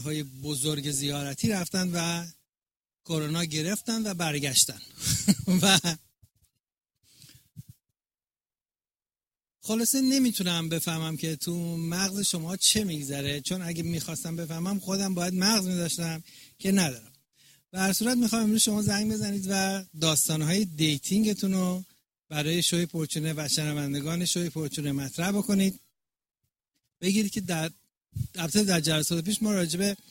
های بزرگ زیارتی رفتن و کرونا گرفتن و برگشتن و خلاصه نمیتونم بفهمم که تو مغز شما چه میگذره، چون اگه میخواستم بفهمم خودم باید مغز میداشتم که ندارم. به هر صورت میخوام امروز شما زنگ بزنید و داستانهای دیتینگتون رو برای شوی پرچونه و شنوندگان شوی پرچونه مطرح بکنید. بگیرید که در جلسات پیش ما راجع به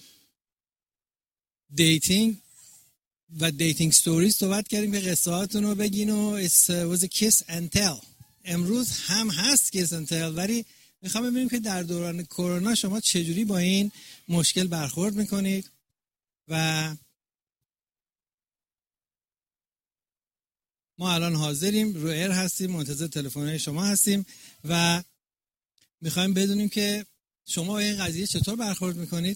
دیتینگ و دیتینگ ستوریز صحبت کردیم که قصه هاتون رو بگین و it was a kiss and tell. امروز هم هست kiss and tell، ولی میخوام ببینیم که در دوران کرونا شما چجوری با این مشکل برخورد میکنید و ما الان حاضریم، رو ایر هستیم، منتظر تلفن‌های شما هستیم و میخوایم بدونیم که شما با این قضیه چطور برخورد میکنید.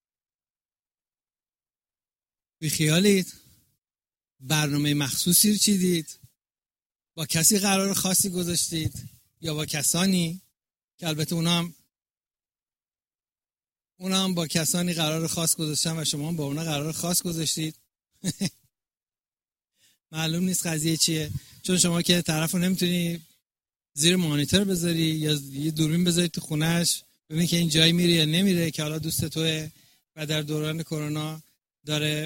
بی خیالید؟ برنامه مخصوصی رو چیدید؟ با کسی قرار خاصی گذاشتید یا با کسانی که البته اونا هم با کسانی قرار خاص گذاشتن و شما هم با اونا قرار خاص گذاشتید؟ معلوم نیست قضیه چیه، چون شما که طرفو نمیتونی زیر مانیتور بذاری یا یه دوربین بذاری تو خونهش ببینی که این جایی میره یا نمیره که حالا دوست توئه و در دوران کرونا داره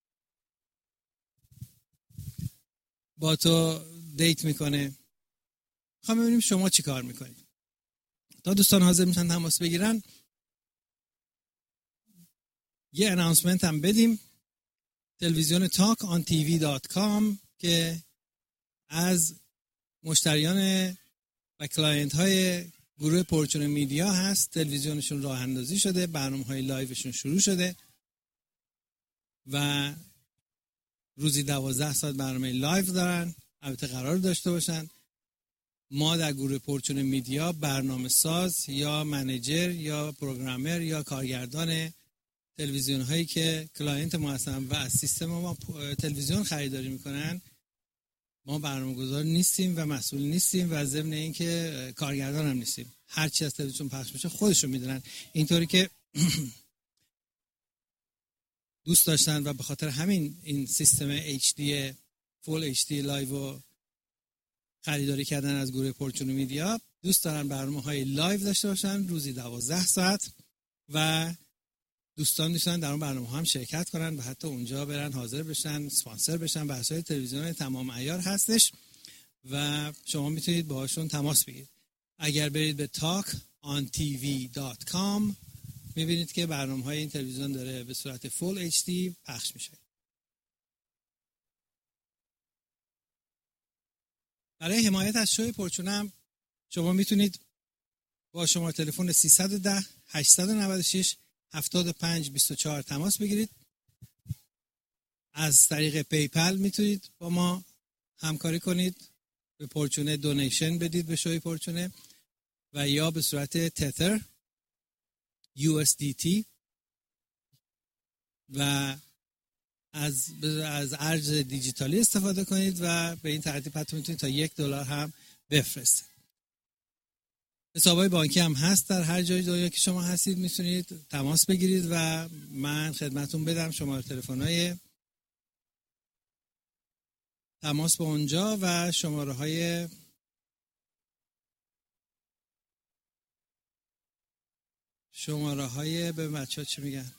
با تو دیت میکنه. میخوام ببینیم شما چی کار میکنید. تا دوستان حاضر میشن تماس بگیرن یه اناونسمنت هم بدیم. تلویزیون talkontv.com که از مشتریان و کلاینت های گروه پرچونه میدیا هست، تلویزیونشون راه اندازی شده، برنامه‌های لایوشون شروع شده و روزی 12 ساعت برنامه لایو دارن، البته قرار داشته باشن. ما در گروه پرچونه میدیا برنامه ساز یا منیجر یا پروگرامر یا کارگردان تلویزیون هایی که کلاینت ما هستن و از سیستم ما تلویزیون خریداری میکنن، ما برنامه‌گذار نیستیم و مسئول نیستیم و ضمن این که کارگردان هم نیستیم. هر چی از تلویزیون پخش میشه خودشون میدونن، اینطوری که دوست داشتن و به خاطر همین این سیستم HD فول HD لایو خریداری کردن از گروه پرچونه میدیا. دوست دارن برنامه‌های لایو داشته باشن روزی 12 ساعت و دوستان در اون برنامه هم شرکت کنن و حتی اونجا برن حاضر بشن، اسپانسر بشن. بحث‌های تلویزیون تمام عیار هستش و شما میتونید باهاشون تماس بگیرید. اگر برید به talkontv.com میبینید که برنامه‌های این تلویزیون داره به صورت فول HD پخش میشه. برای حمایت از شوی پرچونه هم شما میتونید با شماره تلفن 310 896 7524 تماس بگیرید. از طریق پیپل میتونید با ما همکاری کنید، به پرچونه دونیشن بدید به شوی پرچونه و یا به صورت تتر USDT و از ارز دیجیتالی استفاده کنید و به این ترتیب حتی میتونید تا $1 هم بفرستید. حسابای بانکی هم هست در هر جای دنیا که شما هستید، میتونید تماس بگیرید و من خدمتون بدم شماره تلفن‌های تماس با اونجا و شماره های به بچه‌ها چی میگن،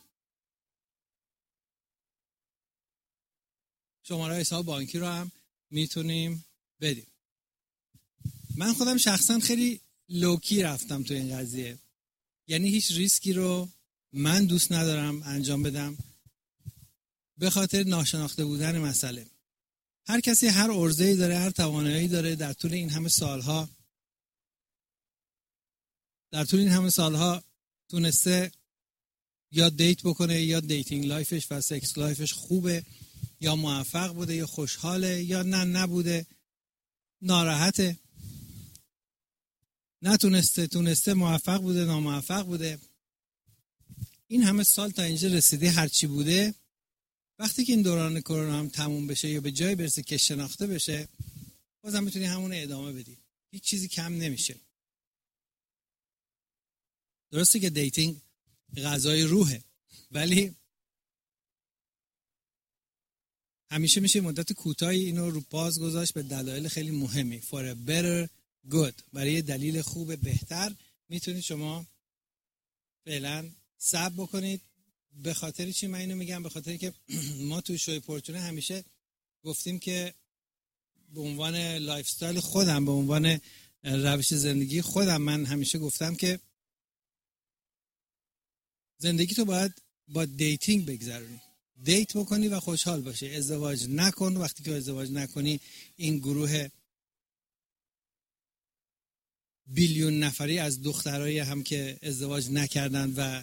شماره حساب بانکی رو هم میتونیم بدیم. من خودم شخصا خیلی لوکی رفتم تو این قضیه، یعنی هیچ ریسکی رو من دوست ندارم انجام بدم به خاطر ناشناخته بودن مسئله. هر کسی هر عرضه‌ای داره، هر توانایی داره. در طول این همه سالها تونسته یا دیت بکنه یا دیتینگ لایفش و سکس لایفش خوبه، یا موفق بوده یا خوشحاله، یا نبوده ناراحته، تونسته موفق بوده ناموفق بوده. این همه سال تا اینجا رسیده، هرچی بوده. وقتی که این دوران کرونا هم تموم بشه یا به جای برسه که شناخته بشه، بازم میتونی همون ادامه بدی، هیچ چیزی کم نمیشه. درسته که دیتینگ غذای روحه ولی همیشه میشه مدت کوتاهی اینو رو پاز گذاشت به دلایل خیلی مهمی. for a better good، برای دلیل خوب بهتر میتونید شما فعلا صبر بکنید. به خاطر چی من اینو میگم؟ به خاطر که ما توی شوی پورچونه همیشه گفتیم که به عنوان لایف استایل خودم، به عنوان روش زندگی خودم، من همیشه گفتم که زندگی تو باید با دیتینگ بگذرونی، دیت بکنی و خوشحال باشی. ازدواج نکن. وقتی که ازدواج نکنی این گروه بیلیون نفری از دخترایی هم که ازدواج نکردن و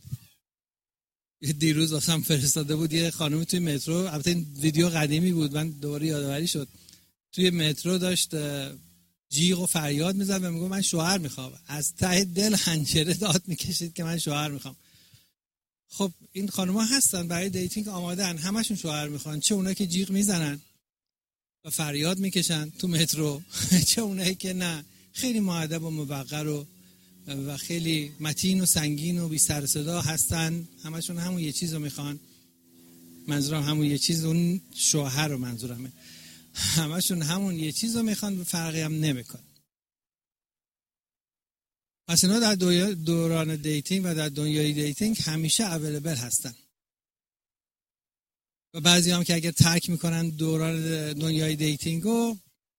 دیروز واسم فرستاده بود یه خانمی توی مترو، البته این ویدیو قدیمی بود من دوباره یادآوری شد، توی مترو داشت جیغ و فریاد میزد و میگه من شوهر میخوام. از ته دل حنجره داد میکشید که من شوهر میخوام. خب این خانم‌ها هستن برای دیتینگ آماده‌ان، همشون شوهر میخوان، چه اونایی که جیغ میزنن و فریاد میکشن تو مترو چه اونایی که نه، خیلی مؤدب و موقر و خیلی متین و سنگین و بی سر صدا هستن. همشون همون یه چیز رو میخوان. منظورم همون یه چیز، اون شوهر رو منظورمه. همشون همون یه چیز رو میخوان، فرقی هم نمیکن. پس اینا در دوران دیتینگ و در دنیای دیتینگ همیشه اویلیبل هستن. و بعضی هم که اگر ترک میکنن دوران دنیای دیتینگو،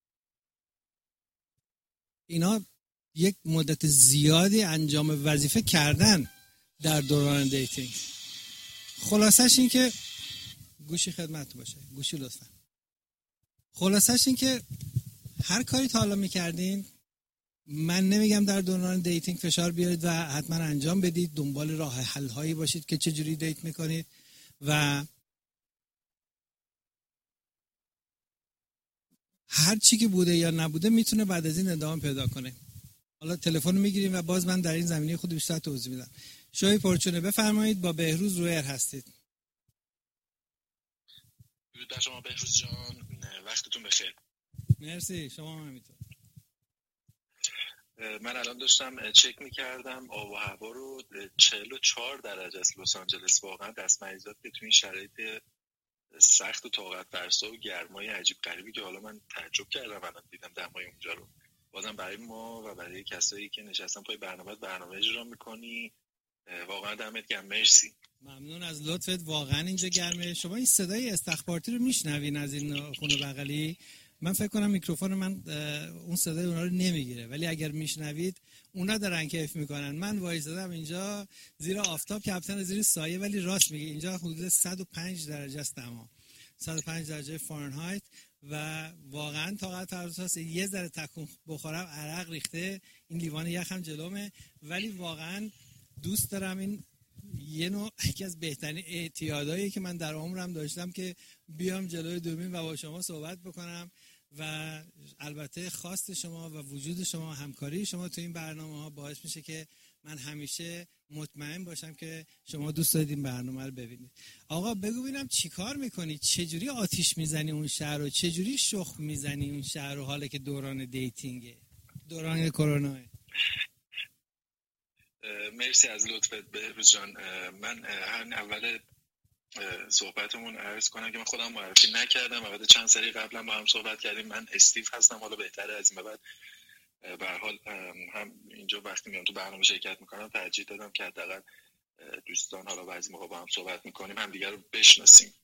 اینا یک مدت زیادی انجام وظیفه کردن در دوران دیتینگ. خلاصش این که گوشی خدمت باشه، گوشی لطفا. خلاصش این که هر کاری تا حالا میکردین، من نمیگم در دوران دیتینگ فشار بیارید و حتما انجام بدید، دنبال راه حل هایی باشید که چجوری دیت میکنید و هر چی که بوده یا نبوده میتونه بعد از این ادامه پیدا کنه. حالا تلفن میگیریم و باز من در این زمینه خود بیشتر توضیح میدم. شوی پورچونه بفرمایید، با بهروز رویر هستید. درود بر شما بهروز جان، وقتتون بخیر. مرسی، شما هم همینطور. من الان داشتم چک میکردم آب و هوا رو، 44 درجه است لس آنجلس. واقعا دست مریضات که تو این شرایط سخت و طاقت فرسا و گرمای عجیب غریبی که حالا من تعجب کردم الان دیدم دمای اونجا رو. بازم برای ما و برای کسایی که نشستن پای برنامه اجرا میکنی، واقعا دمت گرم. مرسی، ممنون از لطفت. واقعا اینجا گرمه. شما این صدای استخبارتی رو میشنوین از این خونه بغلی؟ من فکر کنم میکروفون من اون صدای اونا رو نمیگیره، ولی اگر میشنوید اونا دارن کیف میکنن. من وایسادم اینجا زیر آفتاب، کپتن زیر سایه، ولی راست میگه اینجا حدود 105 درجه است دما، 105 درجه فارنهایت و واقعا طاقت فرساست. یه ذره تکون بخورم عرق ریخته، این لیوان یخم جلومه، ولی واقعا دوست دارم. این یه نوع یکی از بهترین اعتیادایی که من در عمرم داشتم که بیام جلوی دوربین و با شما صحبت بکنم و البته خواست شما و وجود شما، همکاری شما تو این برنامه ها باعث میشه که من همیشه مطمئن باشم که شما دوست دارید این برنامه رو ببینید. آقا بگو ببینم چی کار میکنی؟ چجوری آتیش میزنی اون شهر رو؟ چجوری شخم میزنی اون شهر رو حالا که دوران دیتینگه، دوران کروناه؟ مرسی از لطفت بهروز جان. من اول صحبتمون عرض کنم که من خودم معرفی نکردم، البته چند سری قبلا با هم صحبت کردیم. من استیو هستم. حالا بهتره از این بعد به هر حال هم اینجا وقتی میام تو برنامه شرکت میکنم ترجیح دادم که حداقل دوستان حالا بعضی موقع با هم صحبت میکنیم هم دیگه رو بشناسیم.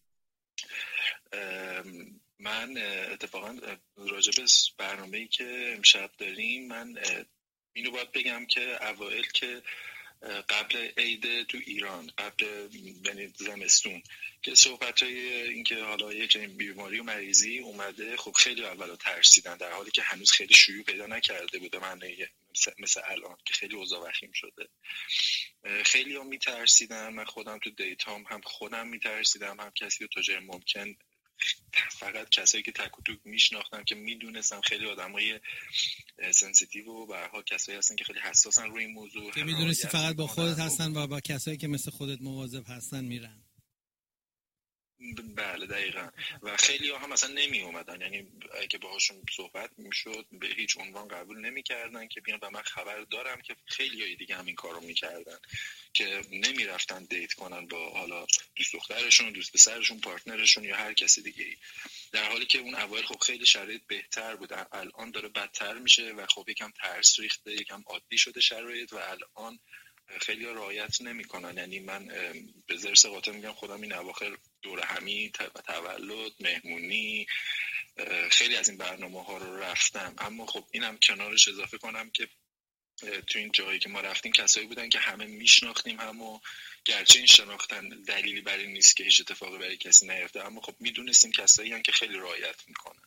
من اتفاقا راجع به برنامه‌ای که امشب داریم، من اینو باید بگم که اوائل که قبل عید تو ایران، قبل زمستون که صحبت‌های این که حالا یه چنین بیماری و مریضی اومده، خب خیلی اولا ترسیدن، در حالی که هنوز خیلی شیوع پیدا نکرده بوده. معنی مثل الان که خیلی اوضاع وخیم شده، خیلی ها میترسیدن. من خودم تو دیتام هم خودم میترسیدم، هم کسی رو تا جای ممکن، فقط کسایی که تک و توک میشناختم که میدونستم خیلی آدمای سنسیتیو و به هر حال کسایی هستن که خیلی حساسن روی این موضوع، که میدونستی فقط با خودت هستن و با کسایی که مثل خودت مواظب هستن میرن. بله دقیقاً. و خیلی هم مثلا نمی اومدن، یعنی اگه باهاشون صحبت میشد به هیچ عنوان قبول نمیکردن که بیان. و من خبر دارم که خیلی دیگه همین کارو میکردن که نمیرفتن دیت کنن با حالا دوست دخترشون، دوست پسرشون، پارتنرشون یا هر کسی دیگه ای، در حالی که اون اول خب خیلی شرایط بهتر بود. الان داره بدتر میشه و خب یکم ترس ریخته، یکم عادی شده شرایط و الان خیلی رعایت نمیکنن. یعنی من به ضرس قاطع میگم خودم این اواخر دور همی تولد، مهمونی، خیلی از این برنامه ها رو رفتم. اما خب اینم کنارش اضافه کنم که تو این جایی که ما رفتیم کسایی بودن که همه میشناختیم هم، و گرچه این شناختن دلیلی بر این نیست که هیچ اتفاقی برای کسی نیفته، اما خب میدونستیم کسایی هم که خیلی رعایت میکنن.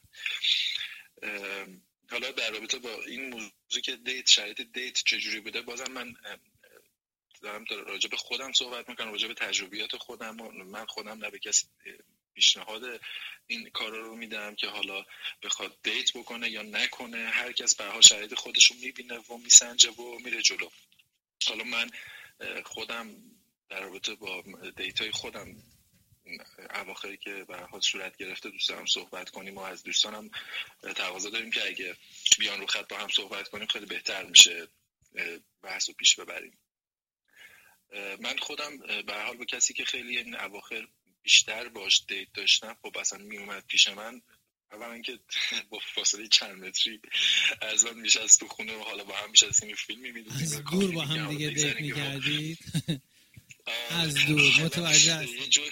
حالا در رابطه با این موضوع که دیت، شرایط دیت چجوری بوده، بازم من دارم راجع به خودم صحبت میکنم، راجع به تجربیات خودم. من خودم نه به کسی پیشنهاد این کارا رو میدم که حالا بخواد دیت بکنه یا نکنه. هر کس به هر حال شرایط خودش رو میبینه و میسنجه و میره جلو. حالا من خودم در رابطه با دیتای خودم اواخری که به هر حال صورت گرفته دوست دارم صحبت کنیم و از دوستانم تقاضا داریم که اگه بیان رو خط با هم صحبت کنیم خیلی بهتر میشه بحث رو پیش ببریم. من خودم به هر حال با کسی که خیلی این اواخر بیشتر باش دیت داشتم، خب اصلا می اومد پیش من، اولا که با فاصله چند متری از من میشست تو خونه و حالا با هم میشستیم فیلمی میدیدیم، از دور با هم دیگه دیت میکردید. از دور متوجه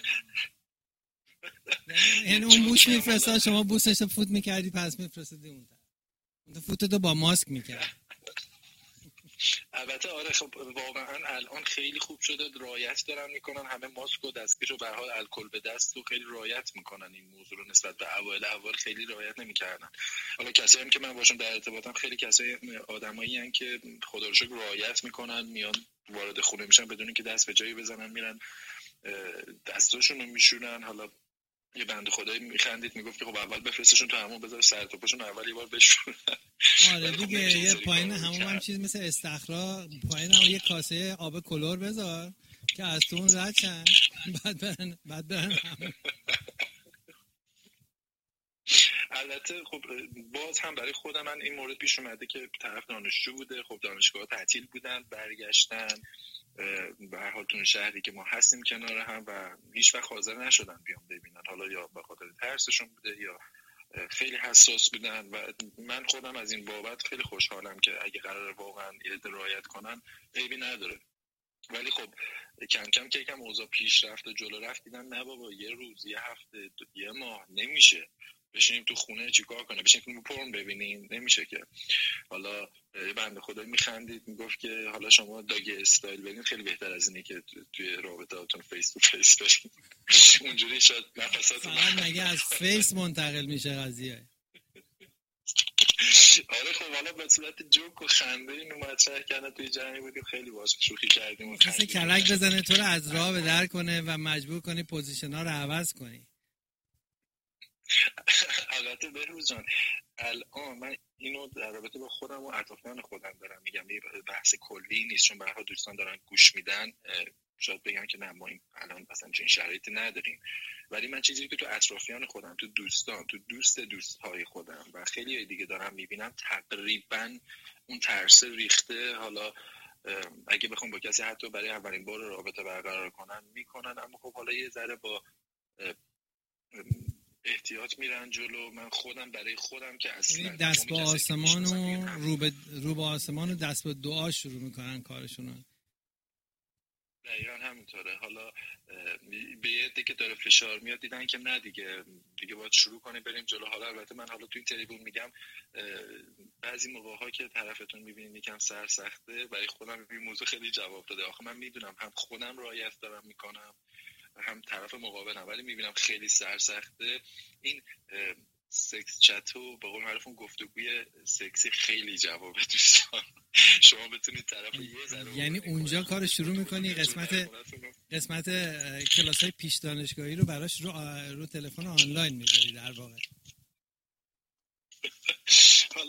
یعنی اون بوس میفرستاد، شما بوسش رو فوت میکردی پس میفرستادی اون طرف، فوتتو با ماسک میکرد. البته آره خب واقعا الان خیلی خوب شده، رعایت دارن میکنن، همه ماسک و دستکش و به هر حال الکل به دست و خیلی رعایت میکنن این موضوع رو. نسبت به اول خیلی رعایت نمیکردن. حالا کسایی هم که من باشون در ارتباطم خیلی کسای آدمایی ان که خدا رو شکر رعایت میکنن، میان وارد خونه میشن بدون که دست به جایی بزنن، میرن دستاشون رو میشورن. حالا یه بنده خدایی میخندید میگفت که خب اول بفرستشون تو همون، بذار سر تا پاشون اول یه بار بشورن. آره دیگه یه پایین همون هم چیز مثل استخرا، پایین هم یه کاسه آب کلور بذار که از تو اون رد شن، بعد برن همون. البته خب باز هم برای خودم من این مورد پیش اومده که طرف دانشجو بوده، خب دانشگاه تعطیل بودن، برگشتن به هر حال تو شهری که ما هستیم کنار هم و هیچ وقت حاضر نشدن بیان ببینن، حالا یا به خاطر ترسشون بوده یا خیلی حساس بودن. و من خودم از این بابت خیلی خوشحالم که اگه قرار واقعا رعایت کنن عیبی نداره. ولی خب کم کم که یکم اوضاع پیش رفت و جلو رفت دیدن نه بابا یه روز، یه هفته، یه ماه نمیشه بشینیم تو خونه چیکار کنه، بشینیم فیلم پورن ببینیم، نمیشه که. حالا بنده خدا میخندید میگفت که حالا شما داگ استایل ببینید خیلی بهتر از اینه که توی رابطه‌هاتون فیس تو فیس بشین. اونجوری شاید نفساتون مگه از فیس منتقل میشه قضیه. آره خب حالا به صورت جوک و خنده اینو مطرح کردن، توی جمعی بودیم خیلی باهاش شوخی کردیم و مثلا کلک بزنه تو رو از راه به در کنه و مجبور کنی پوزیشن‌ها رو عوض کنی. البته بهروز جان الان من اینو در رابطه با خودم و اطرافیان خودم دارم میگم، یه بحث کلی نیست، چون به هر حال دوستان دارن گوش میدن شاید بگن که نه ما این الان مثلا چنین شرایطی نداریم، ولی من چیزی که تو اطرافیان خودم، تو دوستان، تو دوستهای خودم و خیلی دیگه دارم میبینم تقریبا اون ترس ریخته. حالا اگه بخوام با کسی حتی برای اولین بار رابطه برقرار کنن میکنن، اما خب حالا یه ذره با احتیاط میرن جلو. من خودم برای خودم که اصلا دست به آسمان و رو به آسمان و دست به دعا شروع میکنن کارشونو. دقیقا همینطوره. حالا به یه عده که داره فشار میاد دیدن که نه دیگه باید شروع کنیم بریم جلو. حالا البته من حالا تو این تریبون میگم بعضی موقع‌ها که طرفتون میبینید یکم سرسخته، برای خودم این موضوع خیلی جواب داده. آخه من میدونم هم خودم رعایت دارم میکنم هم طرف مقابلم، ولی میبینم خیلی سرسخته. این سکس چتو به قول معروف اون گفتگوی سکسی خیلی جواب دوستان. شما بتونید طرف یه ذره یعنی اونجا کار شروع میکنی، قسمت کلاس‌های پیش دانشگاهی رو براش رو تلفن آنلاین میذاری در واقع. حالا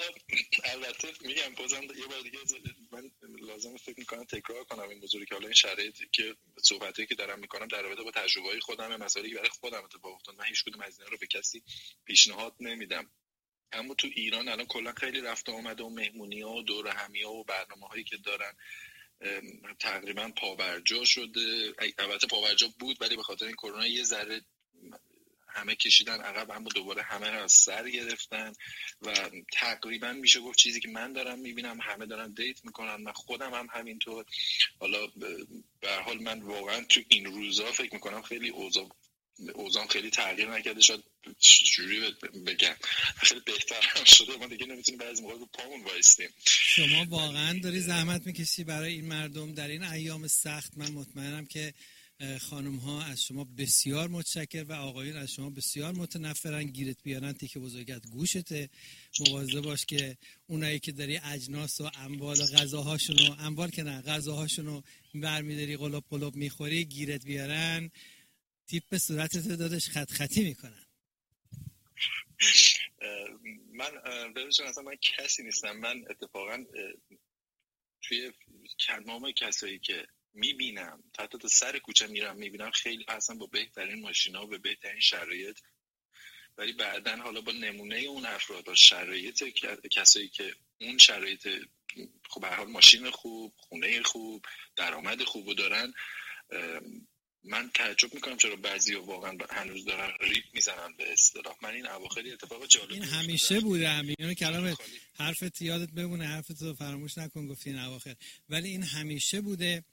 حالا البته میگم بازم یه بار دیگه من لازم فکر میکنم تکرار کنم این موضوعی که حالا این شرایطی که صحبتی که دارم میکنم در رابطه با تجربه‌های خودم، مسائلی که برای خودم اتفاق افتاد، من هیچ کدوم از اینا رو به کسی پیشنهاد نمیدم. اما تو ایران الان کلا خیلی رفت و آمده و مهمونی‌ها و دور همی‌ها و برنامه‌هایی که دارن تقریبا پابرجا شده. البته پابرجا بود ولی به خاطر این کرونا یه ذره همه کشیدن عقب، اما دوباره همه از سر گرفتن و تقریبا میشه گفت چیزی که من دارم میبینم همه دارن دیت میکنن، من خودم هم همینطور. حالا به هر حال من واقعا تو این روزا فکر میکنم خیلی اوضاع خیلی تغییر نکرده، شاید جوری بگم خیلی بهتر هم شده، ما دیگه نمیتونیم بعضی موقع رو پامون وایستیم. شما واقعا داری زحمت میکشی برای این مردم در این ایام سخت. من مطمئنم که خانم ها از شما بسیار متشکر و آقایون از شما بسیار متنفرن، گیرت بیارن تیکه بزرگت گوشته. مواظب باش که اونایی که داری اجناس و اموال غذاهاشونو، اموال که نه غذاهاشونو برمیداری قلوب قلوب میخوری، گیرت بیارن تیپ صورتت دادش خط خطی میکنن. من ببینید اصلا من کسی نیستم، من اتفاقا توی تمام کسایی که میبینم حتی تا سر کوچه میرم میبینم خیلی اصلا با بهترین ماشینا و به بهترین شرایط، ولی بعدن حالا با نمونه اون افراد و شرایط کسایی که اون شرایط خب به هر حال ماشین خوب، خونه خوب، درآمد خوبو دارن، من تعجب میکنم چرا بعضیا واقعا هنوز دارن ریپ میزنن به اصطلاح. من این اواخر اتفاق جالب این همیشه بوده، همین کلام حرفت یادت بمونه، حرفت رو فراموش نکن، گفتی این اواخر، ولی این همیشه بوده.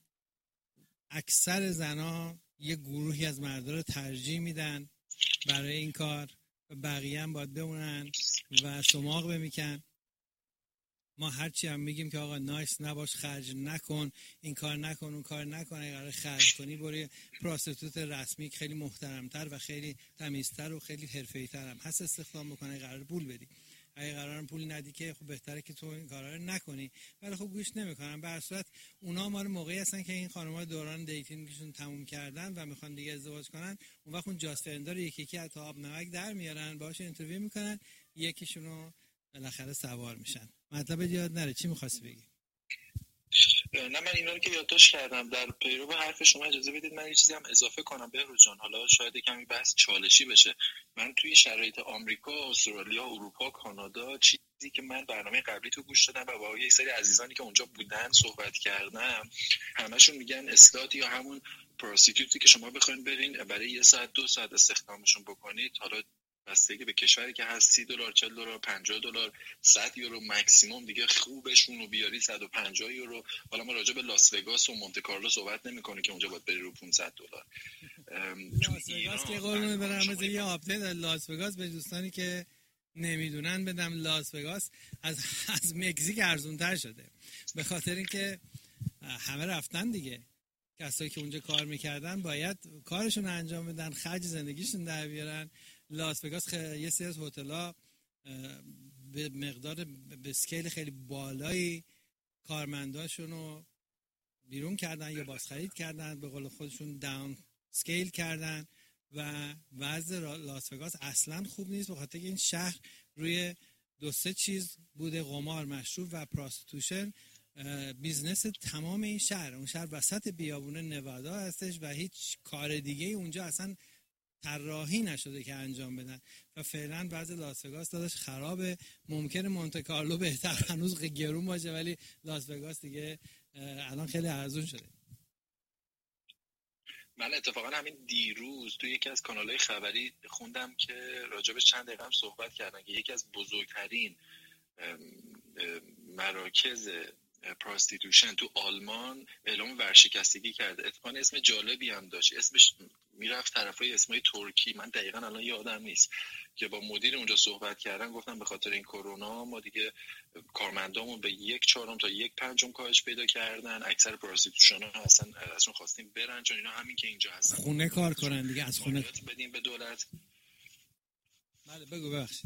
اکثر زنا یه گروهی از مردا رو ترجیح میدن برای این کار و بقیه هم باید بمونن و سماق بمیکن. ما هرچی هم میگیم که آقا نایس نباش، خرج نکن، این کار نکن، اون کار نکن، اگه قرار خرج کنی برای پراستیتوت رسمی خیلی محترمتر و خیلی تمیزتر و خیلی حرفه‌ای‌تر هم هست استخدام بکنه، قرار پول بدی. اگه قرارم پول ندی که خب بهتره که تو این کارا رو نکنی، ولی خب گوش نمیکنن. به هر صورت اونا مال موقعی هستن که این خانم‌ها دوران دیتینگشون تموم کردن و میخوان دیگه ازدواج کنن، اون وقت اون جاست فرندا رو یکی یکی از آب نمک در میارن، باهاش اینترویو میکنن، یکیشونو بالاخره سوار میشن. مطلب یاد نره، چی می‌خواستی بگی؟ نه من اینا رو که یادداشت کردم. در پیرو حرف شما اجازه بدید من یه چیزی هم اضافه کنم بهروز جان، حالا شاید کمی بحث چالشی بشه. من توی شرایط آمریکا، استرالیا، اروپا، کانادا، چیزی که من برنامه قبلی تو گوش دادم و با یه سری عزیزانی که اونجا بودن صحبت کردم، همشون میگن اسلات یا همون پروستیتوتی که شما بخواید برین برای 1 ساعت 2 ساعت استخدامشون بکنید، حالا بستگی به کشوری که هست $30 $40 $50 100 یورو مکسیمم دیگه، خوبشون رو بیاری 150 یورو. حالا ما راجع به لاس وگاس و مونته کارلو صحبت نمی‌کنیم که اونجا باید بری رو $500. لاس وگاس که قربون برم مثل یه آپدیت لاس وگاس به دوستانی که نمیدونن بدم، لاس وگاس از مکزیک ارزونتر شده، به خاطر اینکه همه رفتن دیگه. کسایی که اونجا کار میکردن باید کارشون انجام بدن، خرج زندگیشون در بیارن. لاس وگاس یه سری از هتل‌ها به مقدار به اسکیل خیلی بالایی کارمنداشون رو بیرون کردن یا بازخرید کردن، به قول خودشون داون اسکیل کردن و وضع لاس وگاس اصلا خوب نیست، به خاطر این شهر روی 2-3 چیز بوده: قمار، مشروب و پراستیتوشن. بیزنس تمام این شهر، اون شهر وسط بیابونه نوادا هستش و هیچ کار دیگه اونجا اصلا طراحی نشده که انجام بدن و فعلا وضع لاس وگاس داداش خرابه. ممکنه مونته کارلو بهتر هنوز گرون باشه، ولی لاس وگاس دیگه الان خیلی ارزون شده. من اتفاقا همین دیروز تو یکی از کانال‌های خبری خوندم که راجبش چند دقیقه هم صحبت کردن که یکی از بزرگترین مراکز پراستیتوشن تو آلمان اعلام ورشکستگی کرده. اتفاقا اسم جالبی هم داشت، اسمش میرفت طرفای اسمای ترکی، من دقیقاً الان یادم نیست، که با مدیر اونجا صحبت کردن، گفتن به خاطر این کرونا ما دیگه کارمندامون به 1/4 تا 1/5 کاهش پیدا کردن، اکثر پراستیتوشن ها اصلا ازشون خواستیم برن چون اینا همین که اینجا هستن خونه کار کنن دیگه، از خونه بدیم به دولت. بله بگو ببخشید.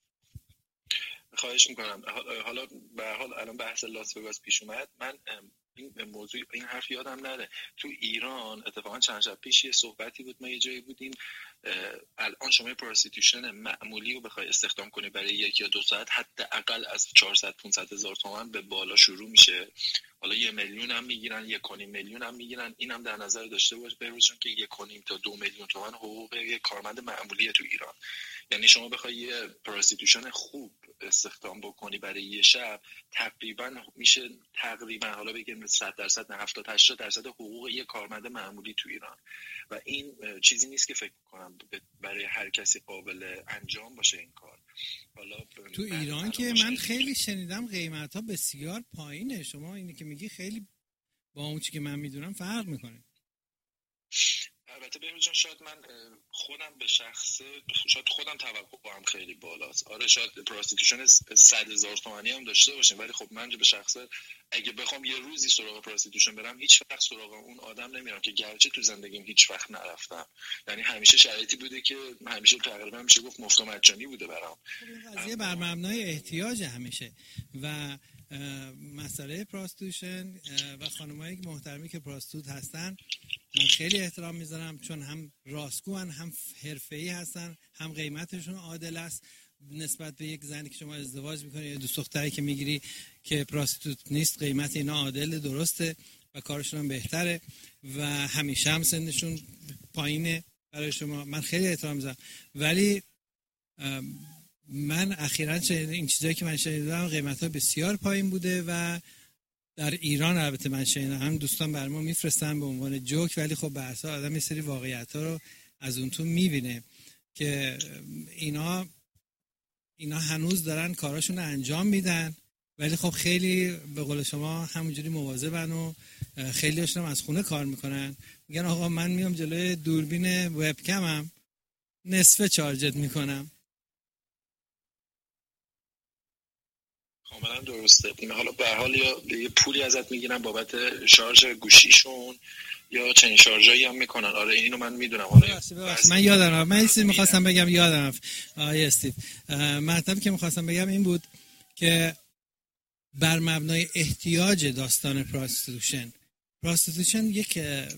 خواهش میکنم. حالا به هر حال الان بحث لاس وگاس پیش اومد، من این موضوع، این حرف یادم نره. تو ایران اتفاقا چند شب پیش یه صحبتی بود، ما یه جایی بودیم، الان شما پروستیتوشن معمولی رو بخوای استخدام کنی برای 1 یا 2 ساعت حداقل از 400-500 هزار تومان به بالا شروع میشه. حالا 1 میلیون هم میگیرن، 1.5 میلیون هم میگیرن. اینم در نظر داشته باش بروزشون که 1.5 تا 2 میلیون تومان حقوق یک کارمند معمولی تو ایران. یعنی شما بخوای یه پروستیتوشن خوب استخدام بکنی برای یه شب، تقریبا میشه حالا بگیم 100% نه 70-80% حقوق یه کارمند معمولی تو ایران. و این چیزی نیست که فکر کنم برای هر کسی قابل انجام باشه این کار. حالا تو ایران که من خیلی شنیدم قیمت ها بسیار پایینه. شما اینی که میگی خیلی با اون چیزی که من میدونم فرق میکنه. البته بهروز جان، شاید من خودم به شخصه، شاید خودم توقعم خیلی بالاست. آره شاید پروستیتوشن 100,000 تومانی هم داشته باشیم، ولی خب من به شخصه اگه بخوام یه روزی سراغ پروستیتوشن برم، هیچ وقت سراغ اون آدم نمیرم که گرچه تو زندگیم هیچ وقت نرفتم. یعنی همیشه شرایطی بوده که همیشه تقریبا میشه گفت مفت و مجانی بوده برام. این قضیه بر مبنای احتیاج همیشه و مسئله پروستیتوشن و خانمایی که محترمی که پروستیتوت هستن من خیلی احترام میذارم، چون هم راستگوان، هم حرفه‌ای هستن، هم قیمتشون عادل است نسبت به یک زنی که شما ازدواج میکنی یا دوست دختری که میگیری که پروستیتوت نیست. قیمت اینا عادل، درسته و کارشون هم بهتره و همیشه هم سنشون پایینه برای شما. من خیلی احترام میذارم، ولی من اخیراً این چیزایی که من شنیدم قیمت‌ها بسیار پایین بوده و در ایران البته من شنیدم هم دوستان برام میفرستن به عنوان جوک، ولی خب به اساس آدم یه سری واقعیت‌ها رو از اون تو میبینه که اینا هنوز دارن کاراشون رو انجام میدن، ولی خب خیلی به قول شما همونجوری مواظبن و خیلی هاشون از خونه کار میکنن. میگن آقا من میام جلوی دوربین وبکمم نصف چارجت میکنم. کاملا درسته. حالا به هر حال یا یه پولی ازت میگیرن بابت شارژ گوشیشون یا چنین شارژایی هم میکنن. آره اینو من میدونم. آره من یادم من چیزی میخواستم بگم یادم استیو مطلبی که میخواستم بگم این بود که بر مبنای احتیاج داستان پروستیتوشن یک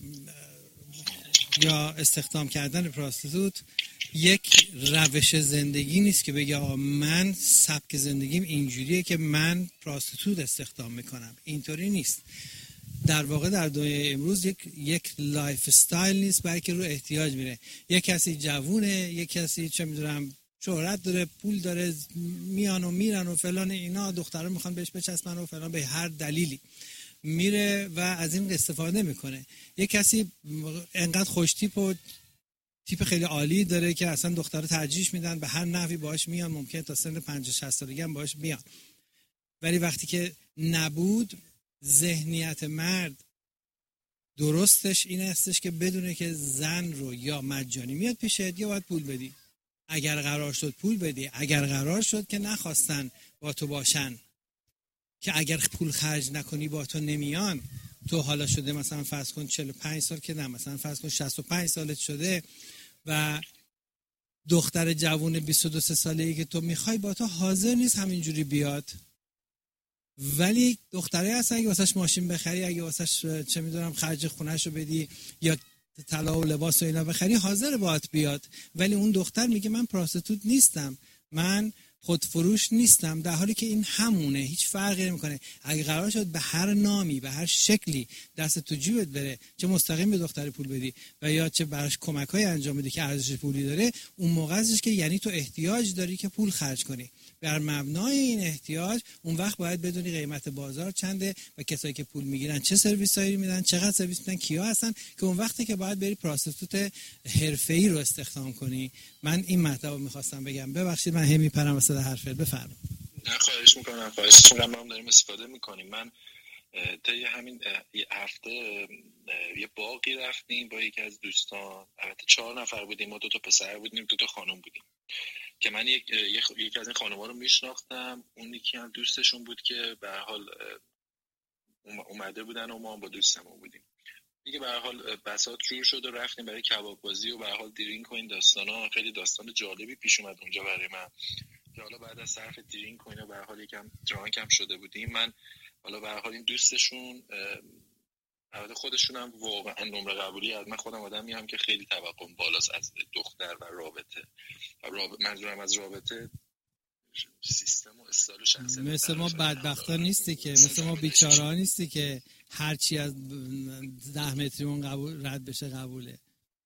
یا استخدام کردن پروستیتوت یک روش زندگی نیست که بگه من سبک زندگیم اینجوریه که من پروستیتوت استخدام میکنم. اینطوری نیست. در واقع در دنیای امروز یک لایف استایل نیست، بلکه رو احتیاج میره. یک کسی جوونه، یک کسی چه میدونم شهرت داره، پول داره، میان و میرن و فلان، اینا دخترها میخوان بهش بچسبن و فلان، به هر دلیلی میره و از این استفاده میکنه. یک کسی انقدر خوشتیپ و تیپ خیلی عالی داره که اصلا دخترها ترجیح میدن، به هر نحوی باهاش میان، ممکنه تا سن 50-60 سالگی هم باهاش میان. ولی وقتی که نبود، ذهنیت مرد درستش این استش که بدونه که زن رو یا مجانی میاد پیشت یا باید پول بدی. اگر قرار شد پول بدی، اگر قرار شد که نخواستن با تو باشن، که اگر پول خرج نکنی با تو نمیان، تو حالا شده مثلا فرض کن 45 سال که نه، مثلا فرض کن 65 سالت شده و دختر جوون 22 ساله‌ای که تو میخوای با تو حاضر نیست همینجوری بیاد، ولی دختره هستن اگه واسش ماشین بخری، اگه واسش چه میدونم خرج خونه‌شو بدی یا طلا و لباس و اینا بخری، حاضر باهات بیاد. ولی اون دختر میگه من پروستیتوت نیستم، من خودفروش نیستم، در حالی که این همونه، هیچ فرقی نمیکنه. اگه قرار شد به هر نامی، به هر شکلی دست تو جیبت بره، چه مستقیم به دختر پول بدی و یا چه براش کمک‌های انجام بدی که ارزش پولی داره، اون موقع ازش که یعنی تو احتیاج داری که پول خرج کنی. بر مبنای این احتیاج اون وقت باید بدونی قیمت بازار چنده و کسایی که پول میگیرن چه سرویسایی میدن، چقدر سرویس میدن، کیا هستن، که اون وقتی که باید بری پروستیتوت حرفه‌ای رو استخدام کنی. من این مطلب رو می‌خواستم بگم. ببخشید من هم میپرم وسط حرفت. بفرمایید. نه خواهش میکنم. خواهش میکنم. ما هم داریم استفاده میکنیم. من طی همین هفته یه باقی رفتیم با یکی از دوستان. البته 4 نفر بودیم، ما 2 تا پسر بودیم، 2 تا خانم بودیم که من یکی از این خانم‌ها رو میشناختم. اون یکی هم دوستشون بود که به هر حال اومده بودن و ما با دوستمون بودیم دیگه. به هر حال بساط جور شد و رفتیم برای کباب بازی و به هر حال درینک و این داستانا. خیلی داستان جالبی پیش اومد اونجا برای من که حالا بعد از صرف درینک و اینا به هر حال یکم درانک هم شده بودیم. من حالا به هر حال این دوستشون البته خودشون هم واقعا نمره قبولی هست. من خودم آدمی هم که خیلی توقعم بالاست از دختر و رابطه. منظورم از رابطه سیستم و استایل و شخصیت. مثل ما بدبختا نیستی که، مثل ما بیچاره‌ها نیستی که هرچی از 10 متریمون رد بشه قبوله.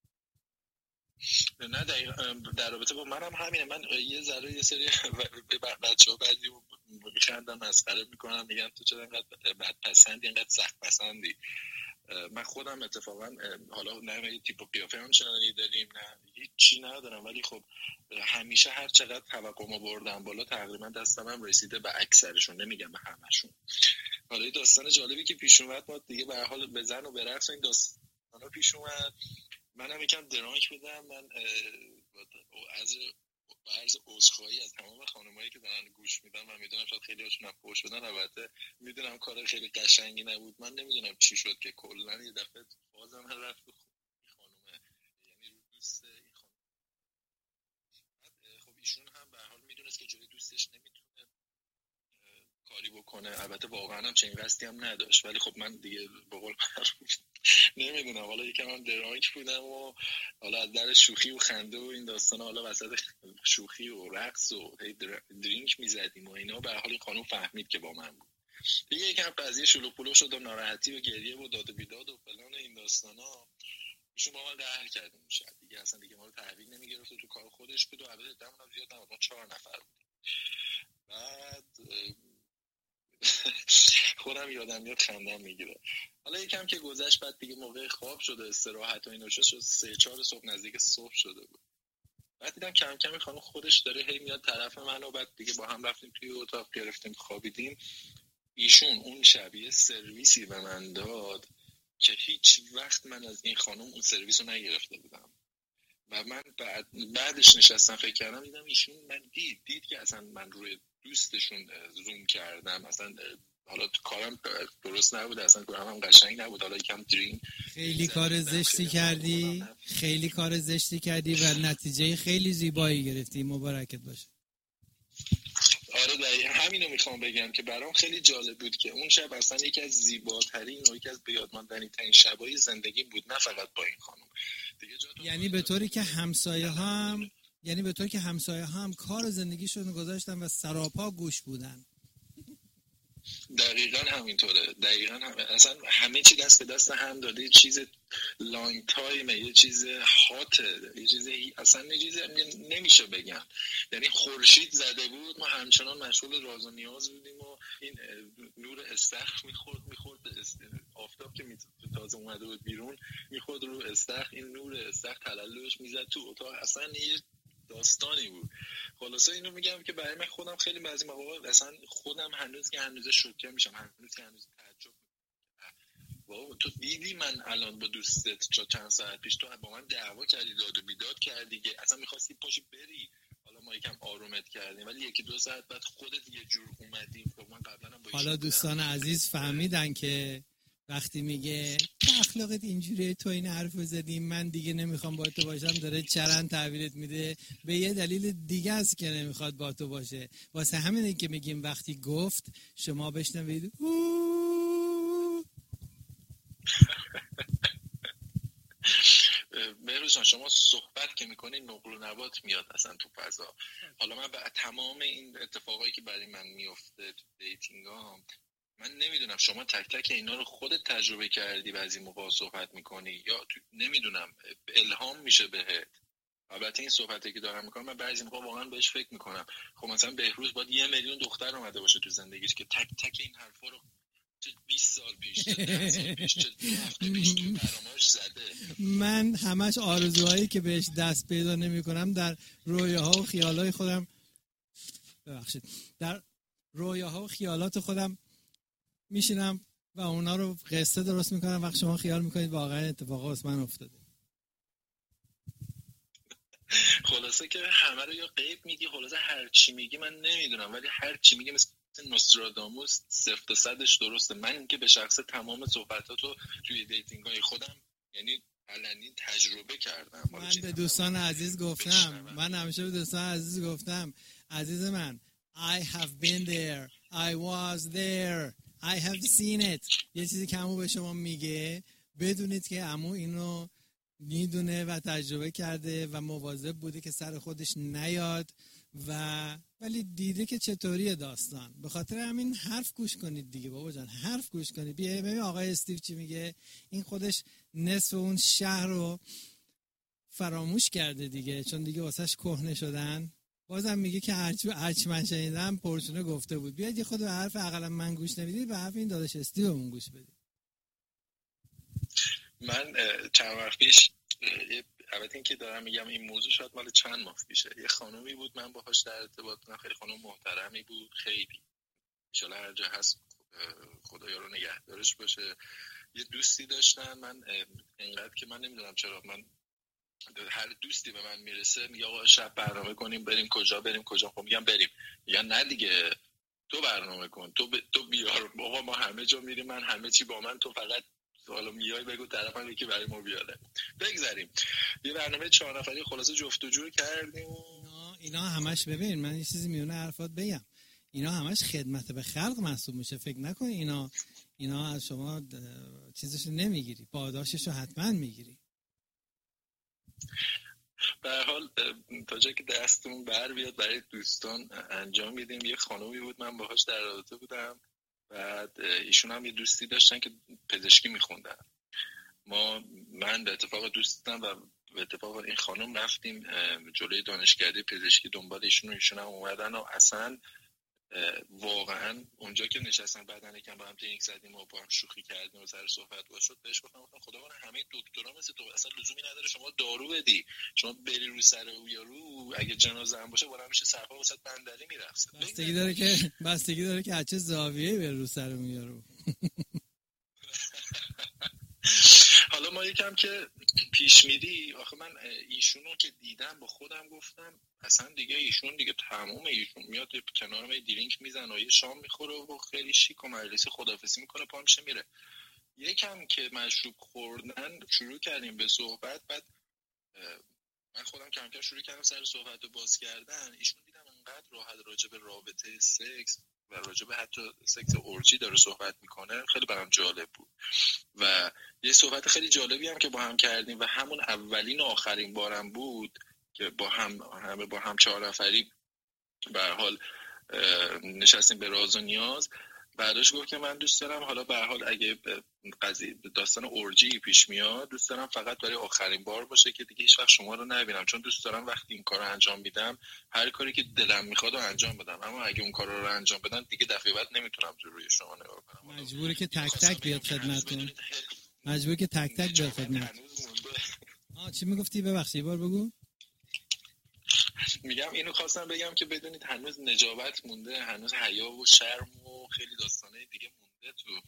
نه دقیقا در رابطه با منم همینه. من یه سری بچه‌ها بعضی میخندم، مسخره میکنم، میگن تو چرا اینقدر بدپسندی، اینقدر سخت پسندی. من خودم اتفاقا حالا نه یه تیپ و قیافه هم چنانی داریم نه هیچی ندارم، ولی خب همیشه هر چقدر توقعمو بردم بالا تقریبا دستم هم رسیده به اکثرشون، نمیگم به همشون. حالا یه داستان جالبی که پیش اومد، ما دیگه به هر حال به زن و به رقص این داستانا پیش اومد. منم یکم درانک بودم. من از عرض عذرخواهی از تمام خانمایی که دارن گوش میدن، من میدونم شاید خیلی هاشون هم فوش بدن، البته میدونم کار خیلی قشنگی نبود. من نمیدونم چی شد که کلا یه دفعه بازم رفت رو خانومه، یعنی رو دوست این خانم. خب ایشون هم به هر حال میدونست که جوری دوستش نمیتونه کاری بکنه، البته واقعا هم چنین قصدی هم نداشت، ولی خب من دیگه به قول نمیدونم، حالا یکم هم درانک بودم و حالا از در شوخی و خنده و این داستانا، حالا وسط شوخی و رقص و درینک میزدیم و اینا، به هر حال این خانم فهمید که با من بود دیگه. یکم قضیه شلوغ پلوغ شد و ناراحتی و گریه و داد و بیداد و فلان این داستانا. ایشون با من قهر کرده میشه دیگه، اصلا دیگه ما رو تحویل نمیگرفت و تو کار خودش بود و البته دمون زیاد نبود، ما 4 نفر بودیم. بعد خودم یادم میاد خندم میگیره. حالا یکم که گذشت، بعد دیگه موقع خواب شده، استراحت و اینو شد 3-4 صبح، نزدیک صبح شده بود. بعد دیدم کم کم این خانم خودش داره هی میاد طرف من و بعد دیگه با هم رفتیم توی اتاق گرفتیم خوابیدیم. ایشون اون شب یه سرویسی به من داد که هیچ وقت من از این خانم اون سرویس رو نگرفته بودم و من بعدش نشستم فکر کردم، دیدم ایشون من دید که اصلا من روی دوستشون زوم کردم، اصلا حالا کارم درست نبود، اصلا کارم قشنگ نبود، حالا یکم دریم خیلی کار زشتی کردی، خیلی کار زشتی کردی و نتیجه خیلی زیبایی گرفتی، مبارکت باشه. آره دقیقا همینو میخوام بگم که برام خیلی جالب بود که اون شب اصلا یکی از زیباترین و یکی از بیادماندنی ترین شبای زندگی بود، نه فقط با این خانم. یعنی به طوری که همسایه هم کار زندگیشون گذاشتن و سراپا گوش بودن. دقیقاً همینطوره، اصلا همه چی دست به دست هم داده، یه چیز لانگ تایمه، یه چیز هاته، یه چیز اصلا نمیشه بگم. یعنی خورشید زده بود، ما همچنان مشغول راز و نیاز بودیم و این نور استخر میخورد آفتاب که تازه اومده بود بیرون میخورد رو استخر، این نور استخر تلالش میزد تو اتاق، اصلا یه داستانی بود. خلاصه اینو میگم که برای من خودم خیلی بعضی مواقع اصلا خودم هنوز شوکه میشم، هنوز تعجب میکنم. تو دیدی من الان با دوستت چند ساعت پیش تو با من دعوا کردی، داد و بیداد کردی، اصلا میخواستی پاشی بری، حالا ما یکم آرومت کردیم ولی 1-2 ساعت بعد خودت یه جور اومدیم. خب من قبلا هم حالا دوستان عزیز فهمیدن که وقتی میگه اخلاقت اینجوریه، تو این حرفو زدی، من دیگه نمیخوام با تو باشم، داره چرند تحویلت میده به یه دلیل دیگه است که نمیخواد با تو باشه. واسه همینه که میگیم وقتی گفت شما بشنوید بهروز جان، شما صحبت که میکنید نقل و نبات میاد اصلا تو فضا. حالا من به تمام این اتفاقایی که برای من میفته تو دیتینگام، من نمیدونم شما تک تک اینا رو خودت تجربه کردی، بعضی موقع صحبت میکنی یا نمیدونم الهام میشه بهت. البته این صحبتی که دارم میکنم من بعضی موقع واقعا بهش فکر میکنم، خب مثلا بهروز باید 1 میلیون دختر اومده باشه تو زندگیش که تک تک این حرفا رو 20 سال پیش 10 سال پیش 2 هفته پیش تو برنامه‌اش زده. من همش آرزوهایی که بهش دست پیدا نمی‌کنم در رویاها و خیالات خودم، در رویاها و خیالات خودم میشینم و اونا رو قصه درست میکنم، وقت شما خیال میکنید واقعا اتفاق واسه من افتاده. خلاصه که همه رو یا غیب میگی، خلاصه هر چی میگی من نمیدونم، ولی هر چی میگی مثل نوستراداموس 0-100ش درسته. من که به شخص تمام صحبتاتو توی دیتینگ های خودم یعنی علنی تجربه کردم. من به دوستان عزیز گفتم، من همیشه به دوستان عزیز گفتم عزیز من I have been there, I was there, I have seen it. یه چیزی که عمو به شما میگه بدونید که عمو اینو میدونه و تجربه کرده و مواظب بوده که سر خودش نیاد ولی دیده که چطوریه داستان. به خاطر همین حرف گوش کنید دیگه بابا جان، حرف گوش کنید. ببین آقای استیو چی میگه، این خودش نصف اون شهر رو فراموش کرده دیگه، چون دیگه واسهش کهنه شدن. بازم میگه که هرچی من شنیدم پرچونه گفته بود. بیاید یه خود به حرف اقلا من گوش نمیدید، به حرف این داداش استیومون گوش بدید. من چند وقت پیش، البته این که دارم میگم این موضوع شاید مال چند ماه پیشه، یه خانومی بود من باهاش در ارتباط بودم، خیلی خانم محترمی بود، خیلی ان هر جا هست خدا یارو نگهدارش باشه. یه دوستی داشتن، من اینقدر که من نمیدونم چرا من هر دوستی به من میرسه میگه آقا شب برنامه کنیم بریم کجا، خب میگم بریم، میگن نه دیگه تو برنامه کن، تو بیار، آقا ما همه جا میریم، من همه چی با من، تو فقط حالا میای بگو طرفم یکی برای ما بیاره. بگذاریم یه برنامه 4 نفری خلاصه جفت و جور کردیم. اینا همش ببین، من یه چیزی میونه حرفات بگم، اینا همش خدمت به خلق محسوب میشه. فکر نکن اینا از شما چیزش نمیگیری، پاداششو حتما میگیری. به هر حال تا جایی که دستمون بر بیاد برای دوستان انجام میدیم. یه خانومی بود من باهاش در رابطه بودم، بعد ایشون هم یه دوستی داشتن که پزشکی میخوندن. من به اتفاق دوستم و به اتفاق این خانم رفتیم جلوی دانشکده پزشکی دنبال ایشون هم اومدن و اصلا واقعا اونجا که نشستن بعدن یکم با هم تینک زدیم و با هم شوخی کردیم و سر صحبت باز شد، بهش گفتم خدا من همه دکترا مثل تو، اصلا لزومی نداره شما دارو بدی، شما بری رو سر او یارو، اگه جنازه هم باشه بالا میشه سرپا واسط بندری میرفت. بستگی داره که چه زاویه‌ای بر رو سر اون یارو. حالا ما یکم که پیش میری، آخه من ایشونو که دیدم با خودم گفتم اصلا دیگه ایشون دیگه تمومه، ایشون میاد کنار ما درینک میزنه و یه شام میخوره و خیلی شیک و مجلسی خداحافظی میکنه پا میشه میره. یکم که مشروب خوردن شروع کردیم به صحبت، بعد من خودم کم کم شروع کردم سر صحبت رو باز کردن. ایشون دیدم انقدر راحت راجع به رابطه سکس و راجع به حتی سکس اورجی داره صحبت میکنه، خیلی برام جالب بود و یه صحبت خیلی جالبی هم که با هم کردیم و همون اولین و آخرین بارم بود که با هم 4 نفری به هر حال نشستیم به راز و نیاز. بعدش گفت که من دوست دارم حالا به هر حال اگه قضیه داستان اورجی پیش میاد دوست دارم فقط برای آخرین بار باشه که دیگه هیچ وقت شما رو نبینم، چون دوست دارم وقتی این کارو انجام میدم هر کاری که دلم میخواد رو انجام بدم، اما اگه اون کارا رو انجام بدم دیگه دفعه بعد نمیتونم روی شما نگاه کنم. مجبوری که تک تک بیاد خدمتتون. چی میگفتی؟ ببخشید یه بار بگو. میگم اینو خواستم بگم که بدونید هنوز نجابت مونده، هنوز حیا و شرم و خیلی داستانه دیگه مونده تو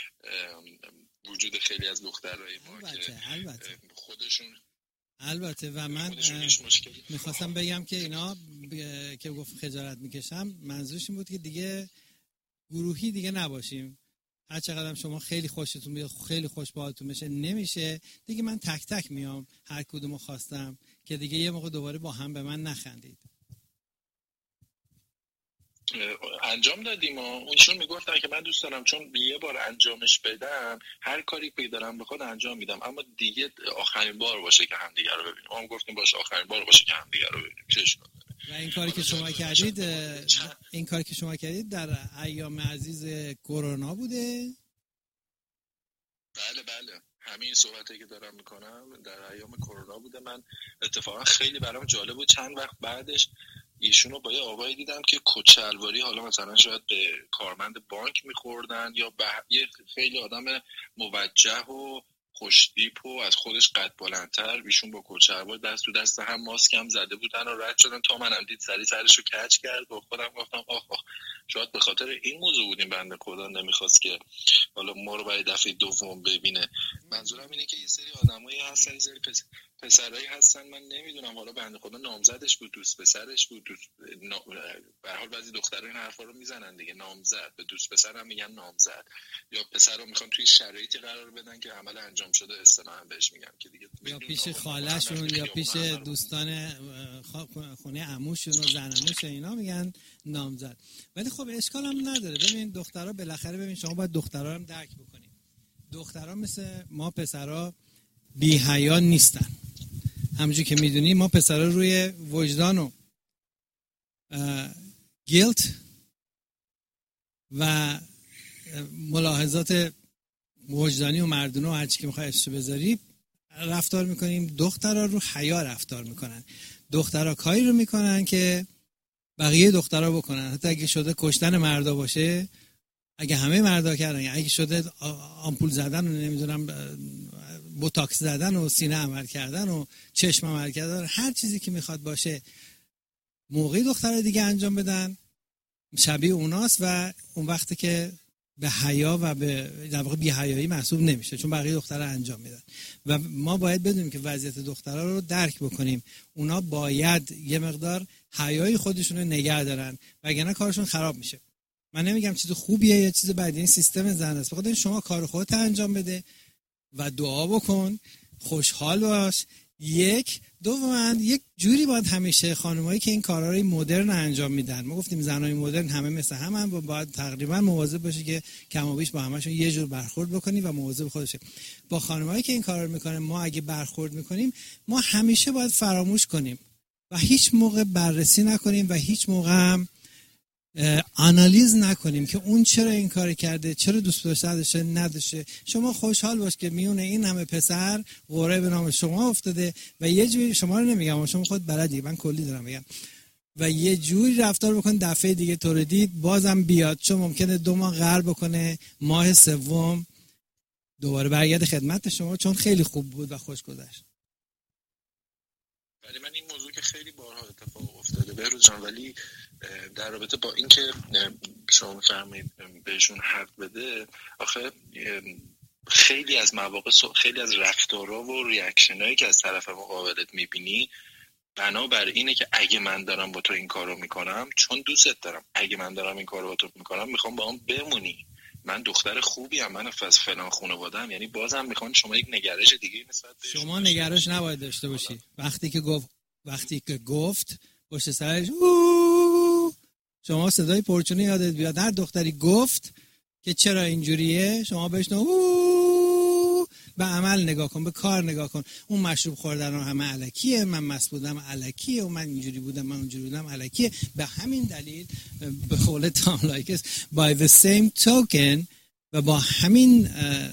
وجود خیلی از دخترای ما البته. که خودشون البته و من میخواستم بگم که اینا که گفت خجالت میکشم، منظورش این بود که دیگه گروهی دیگه نباشیم. هر چقدر شما خیلی خوشتون بیاد، خیلی خوش باهاتون بشه، نمیشه دیگه. من تک تک میام هر کدومو خواستم که دیگه یه موقع دوباره با هم به من نخندید. انجام دادیم و اونشون میگفتن که من دوست دارم چون یه بار انجامش بدم هر کاری که دارم بخواد انجام میدم، اما دیگه آخرین بار باشه که همدیگه رو ببینیم. ما هم گفتیم باشه آخرین بار باشه که همدیگه رو ببینیم. و این کاری که شما کردید در ایام عزیز کرونا بوده؟ بله همین صحبتی که دارم میکنم در ایام کرونا بوده. من اتفاقا خیلی برام جالب بود، چند وقت بعدش ایشونو با یه آقایی دیدم که کچلواری، حالا مثلا شاید به کارمند بانک میخوردن یا به یه خیلی آدم موجه و خوشتیپ و از خودش قد بلندتر، ایشون با کچلوار دست تو دست هم ماسک هم زده بودن و رد شدن تا منم دید سرشو کج کرد. با خودم گفتم آخ شاید به خاطر این موضوع بودیم بنده خدا نمیخواست که حالا ما رو برای دفعه دوم ببینه. منظورم اینه که یه سری آدمایی هستن، یه سری پسرایی هستن، من نمیدونم حالا بنده خدا نامزدش بود، دوست پسرش بود، به هر حال بعضی دخترها این حرفا رو میزنن دیگه، نامزد به دوست پسر هم میگن نامزد، یا پسر رو میخوان توی شرایطی قرار بدن که عمل انجام انجام شده اصطلاحاً بهش میگم که دیگه یا پیش خاله‌شون یا پیش دوستان خونه عموشون و زن عموش اینا میگن نامزد. ولی خب اشکال هم نداره. ببین دخترها بالاخره، ببین شما باید دخترها هم درک بکنید. دخترها مثل ما پسرها بی حیا نیستن. همونجوری که میدونی ما پسرها روی وجدان و گیلت و ملاحظات وجدانی و مردونه و هرچی که میخوای اسمش بذاری رفتار میکنیم. دخترها رو حیا رفتار میکنن. دخترها کاری رو میکنن که بقیه دخترها بکنن. حتی اگه شده کشتن مردا باشه، اگه همه مردا کردن، اگه شده آمپول زدن و نمیدونم بوتاکس زدن و سینه عمل کردن و چشم عمل کردن، هر چیزی که میخواد باشه موقعی دخترها دیگه انجام بدن شبیه اوناست و اون وقتی که به حیا و به در واقع بی حیایی محسوب نمیشه، چون بقیه دخترها انجام میدن. و ما باید بدونیم که وضعیت دخترها رو درک بکنیم. اونا باید یه مقدار حیای خودشون رو نگه دارن وگرنه کارشون خراب میشه. من نمیگم چیز خوبیه یا چیز بدی، این سیستم زن است. بخاطر شما کار خودت انجام بده و دعا بکن، خوشحال باش. دوما یک جوری باید همیشه خانمایی که این کارا رو مدرن انجام میدن، ما گفتیم زنای مدرن همه مثل هم باید تقریبا مواظب باشی که کم و بیش با همشون یه جور برخورد بکنی و مواظب خودشه. با خانمایی که این کارا رو میکنن ما اگه برخورد میکنیم ما همیشه باید فراموش کنیم و هیچ موقع بررسی نکنیم و هیچ موقع هم آنالیز نکنیم که اون چرا این کار کرده، چرا دوست داشته نداشته. شما خوشحال باش که میونه این همه پسر قرعه به نام شما افتاده و یه جوری، شما رو نمیگم شما خود بلدی، من کلی دارم میگم، و یه جوری رفتار بکن دفعه دیگه تو رو دید بازم بیاد، چون ممکنه 2 ماه غر بکنه، ماه سوم دوباره برگرده خدمت شما چون خیلی خوب بود و خوش گذشت. ولی من این موضوع که خیلی بارها اتفاق افتاده بهروز جان، ولی در رابطه با این که شما می‌فرمایید بهشون حق بده، آخه خیلی از مواقع خیلی از رفتارها و ریاکشنایی که از طرف مقابلت می‌بینی بنابر اینه که اگه من دارم با تو این کارو میکنم چون دوستت دارم، اگه من دارم این کارو با تو میکنم میخوام با هم بمونی، من دختر خوبی ام، من از فلان خانواده ام، یعنی بازم میخوان شما یک نگرش دیگه نسبت به شما نگرش نباید داشته باشی. وقتی که گفت پشت سرش شما صدای پرچونه یادت بیاد. هر دختری گفت که چرا اینجوریه شما بهش به عمل نگاه کن، به کار نگاه کن. اون مشروب خوردن رو همه الکیه، من مست بودم الکیه و من اینجوری بودم من اونجوری بودم الکیه. به همین دلیل به قول تام لایکس by the same token و با همین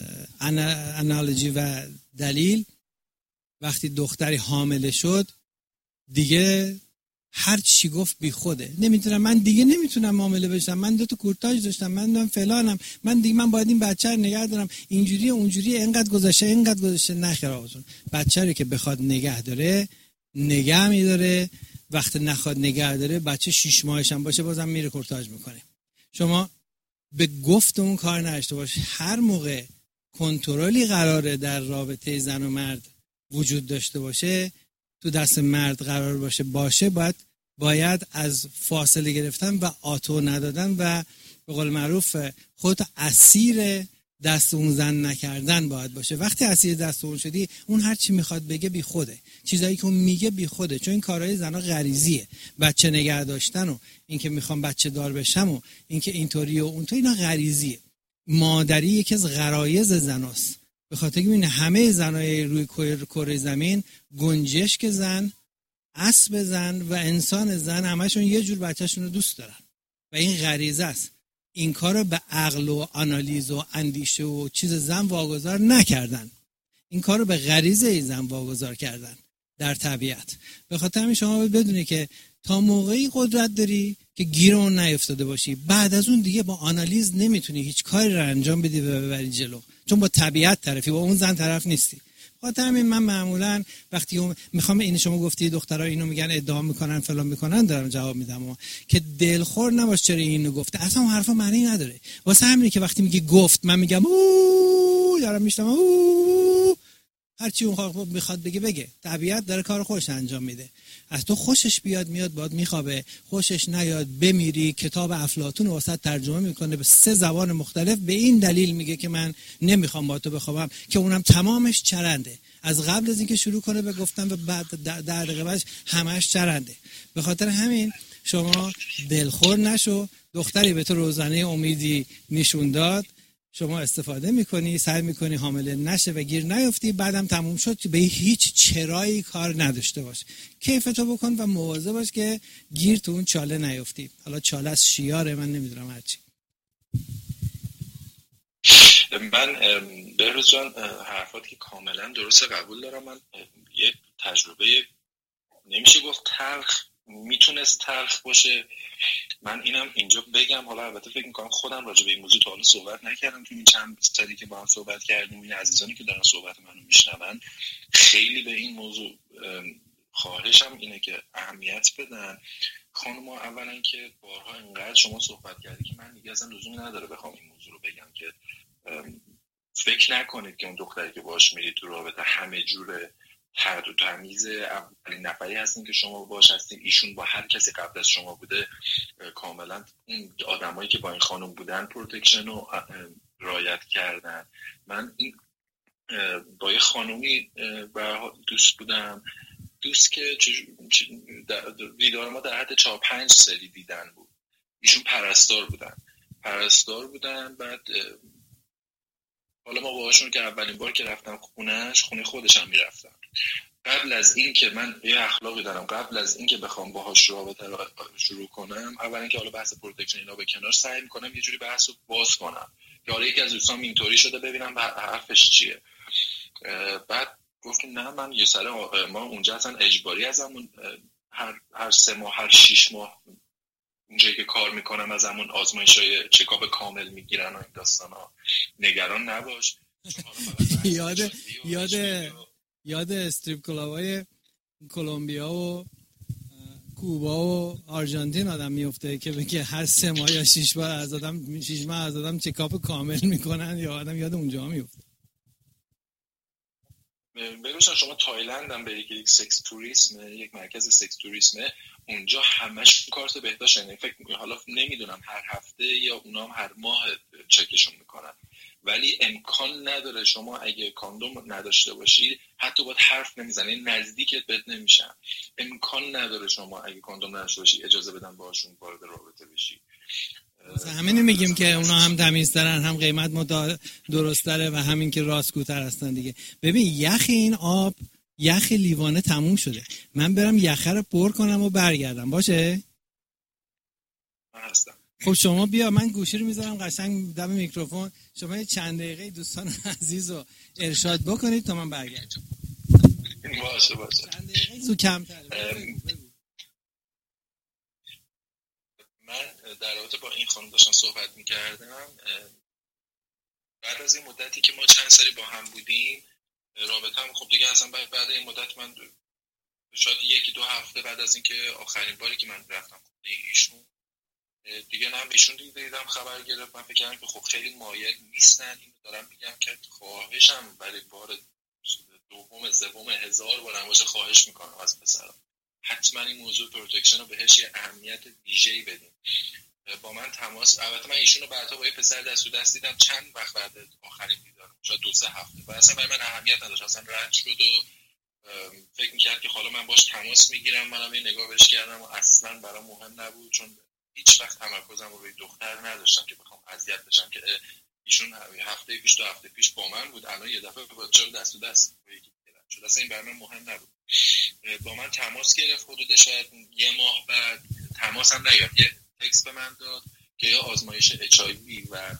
انالوجی و دلیل وقتی دختری حامله شد دیگه هر چی گفت بی خوده. نمیتونم، من دیگه نمیتونم معامله بشم، من 2 تا کورتاژ داشتم، من فلانم، من باید این بچه رو نگه دارم، اینجوریه اونجوریه، اینقدر گذاشته. نخیر آقا، بچه رو که بخواد نگه داره نگه میداره، وقت نخواد نگه داره بچه 6 ماهش هم باشه بازم میره کورتاژ میکنه. شما به گفت اون کار نداشته باش. هر موقع کنترلی قراره در رابطه زن و مرد وجود داشته باشه، تو دست مرد قرار باشه باید از فاصله گرفتن و آتو ندادن و به قول معروف خودت اسیر دست اون زن نکردن باید باشه. وقتی اسیر دست اون شدی اون هر چی میخواد بگه بی خوده، چیزایی که اون میگه بی خوده، چون این کارهای زنا غریزیه. بچه نگه داشتن و اینکه میخوام بچه دار بشم و اینکه اینطوری و اونطوری، اینا غریزیه. مادری یکی از غرایز زناست. به خاطر اینکه همه زنای روی کره زمین، گنجشک زن، اسب زن و انسان زن، همشون یه جور بچه‌شون رو دوست دارن و این غریزه است. این کارو به عقل و آنالیز و اندیشه و چیز زن واگذار نکردن، این کارو به غریزه زن واگذار کردن در طبیعت. به خاطر همین شما بدونی که تا موقعی قدرت داری که گیر اون نیفتاده باشی، بعد از اون دیگه با آنالیز نمیتونی هیچ کاری رو انجام بدی و ببری جلو، چون با طبیعت طرفی، با اون زن طرف نیستی. خاطر همین من معمولا وقتی میخوام این شما گفتی دخترها اینو میگن ادعا میکنن فلان میکنن، دارم جواب میدم که دلخور نباش چرا اینو گفته، اصلا اون حرفا معنی نداره. واسه همینه که وقتی میگی گفت من میگم اوه، دارم میشتم اوه، هر چی اون میخواد بگه. طبیعت داره کار خوش انجام میده. از تو خوشش بیاد میاد باید میخوابه، خوشش نیاد بمیری. کتاب افلاطون واسط ترجمه میکنه به 3 زبان مختلف، به این دلیل میگه که من نمیخوام با تو بخوابم، که اونم تمامش چرنده. از قبل از اینکه شروع کنه به گفتن و بعد 10 دقیقه بعدش همش چرنده. به خاطر همین شما دلخور نشو. دختری به تو روزنه امیدی نشون داد، شما استفاده میکنی، سعی میکنی حامله نشه و گیر نیفتی، بعدم تموم شد. به هیچ چرایی کار نداشته باش، کیفتو بکن و مواظب باش که گیر تو اون چاله نیفتی. حالا چاله از شیاره، من نمیدونم هرچی. من بهروز جان حرفات که کاملا درست قبول دارم. من یه تجربه نمیشه گفت تلخ، میتونست تلخ باشه. من اینم اینجا بگم، حالا البته فکر میکنم خودم راجع به این موضوع تا حالا صحبت نکردم تو این چند سالی که با هم صحبت کردیم. این عزیزانی که دارن صحبت منو میشنون خیلی به این موضوع خواهشم اینه که اهمیت بدن. خانم‌ها اولا که بارها اینقدر شما صحبت کردی که من دیگه اصلا لزومی نداره بخوام این موضوع رو بگم که فکر نکنید که اون دختری که باهاش میرید تو رابطه همه جوره ترد و تمیز. اولین نفری هستین که شما باهاش هستین. ایشون با هر کسی قبل از شما بوده کاملا این آدمایی که با این خانم بودن پروتکشن رو رعایت کردن. من این با یه خانومی دوست بودم، دوست که دیدار ما در حد 4-5 سری دیدن بود. ایشون پرستار بودن. بعد حالا ما باهاشون که اولین بار که رفتم خونه خودشم میرفتم. قبل از این که من یه اخلاقی دارم، قبل از این که بخوام باهاش رابطه رو شروع کنم، اولا که حالا بحث پروتکشن اینا به کنار، سعی میکنم یه جوری بحث رو باز کنم که حالا یکی از دوستان اینطوری شده ببینم حرفش چیه. بعد گفت نه من یه سال ما اونجا اصلا اجباری ازمون هر 3 ماه هر 6 ماه اونجایی که کار میکنم از همون آزمایش‌های چکاپ کامل میگیرن و این داستانا. نگران نباش. یاد استریپ کلابای کلمبیا و کوبا و آرژانتین آدم میفته که بگه هر 3 ماه یا 6 ماه از آدم چکاپ کامل میکنن، یا آدم یاد اونجا میفته. ببینید شما تایلند هم برید که یک سکس توریسم، یک مرکز سکس توریسمه، اونجا همش کارت بهداشت. یعنی فکر می‌کنم حالا نمیدونم هر هفته یا اونام هر ماه چکشون میکنن، ولی امکان نداره شما اگه کاندوم نداشته باشی حتی باید حرف نمیزنی، نزدیکت بهت نمیشن. امکان نداره شما اگه کاندوم نداشته باشی اجازه بدن باهاشون وارد رابطه بشی. همین میگیم که اونا هم تمیزترن، هم قیمت درست‌تره و همین که راستگوتر هستن دیگه. ببین یخ این آب، یخ لیوانه تموم شده. من برم یخه رو پر کنم و برگردم باشه؟ هستم. خب شما بیا، من گوشی رو میذارم قشنگ دم میکروفون، شما یه چند دقیقه دوستان عزیز رو ارشاد بکنید تا من برگردم. باشه. چند دقیقه زو کمتره. من در رابطه با این خانم داشتم صحبت میکردم. بعد از این مدتی که ما چند سری با هم بودیم، رابطه هم خب دیگه اصلا بعد این مدت من شاید 1-2 هفته بعد از اینکه آخرین باری که من رفتم خونه ایشون دیگه هم ایشون دیدم خبر گرفت. من فکر کردم که خب خیلی مایل نیستن. اینو دارم میگم که خواهشم برای بار دوم سوم 1000 بار باشه، خواهش میکنم از پسرم حتما این موضوع پروتکشن رو بهش یه اهمیت ویژه‌ای بدیم. با من تماس، البته من ایشونو بعدا با یه پسر دست و دست دیدم چند وقت بعد آخرین دیدارم، شاید 2-3 هفته، و اصلا برای من اهمیت نداشت، اصلا رد شد و فکر میکرد که حالا من باش تماس میگیرم. منم یه نگاه بهش کردم و اصلا برام مهم نبود، چون هیچ وقت تمرکزم رو روی دختر نداشتم که بخوام اذیت بشم. که ایشون هفته پیش 2 هفته پیش با من بود، الان یه دفعه با چهار دست و دست شد، اصلا این برام مهم نبود. با من تماس گرفت، حدود شاید 1 ماه بعد تماسم نیاد یه تکست به من داد که یا آزمایش HIV و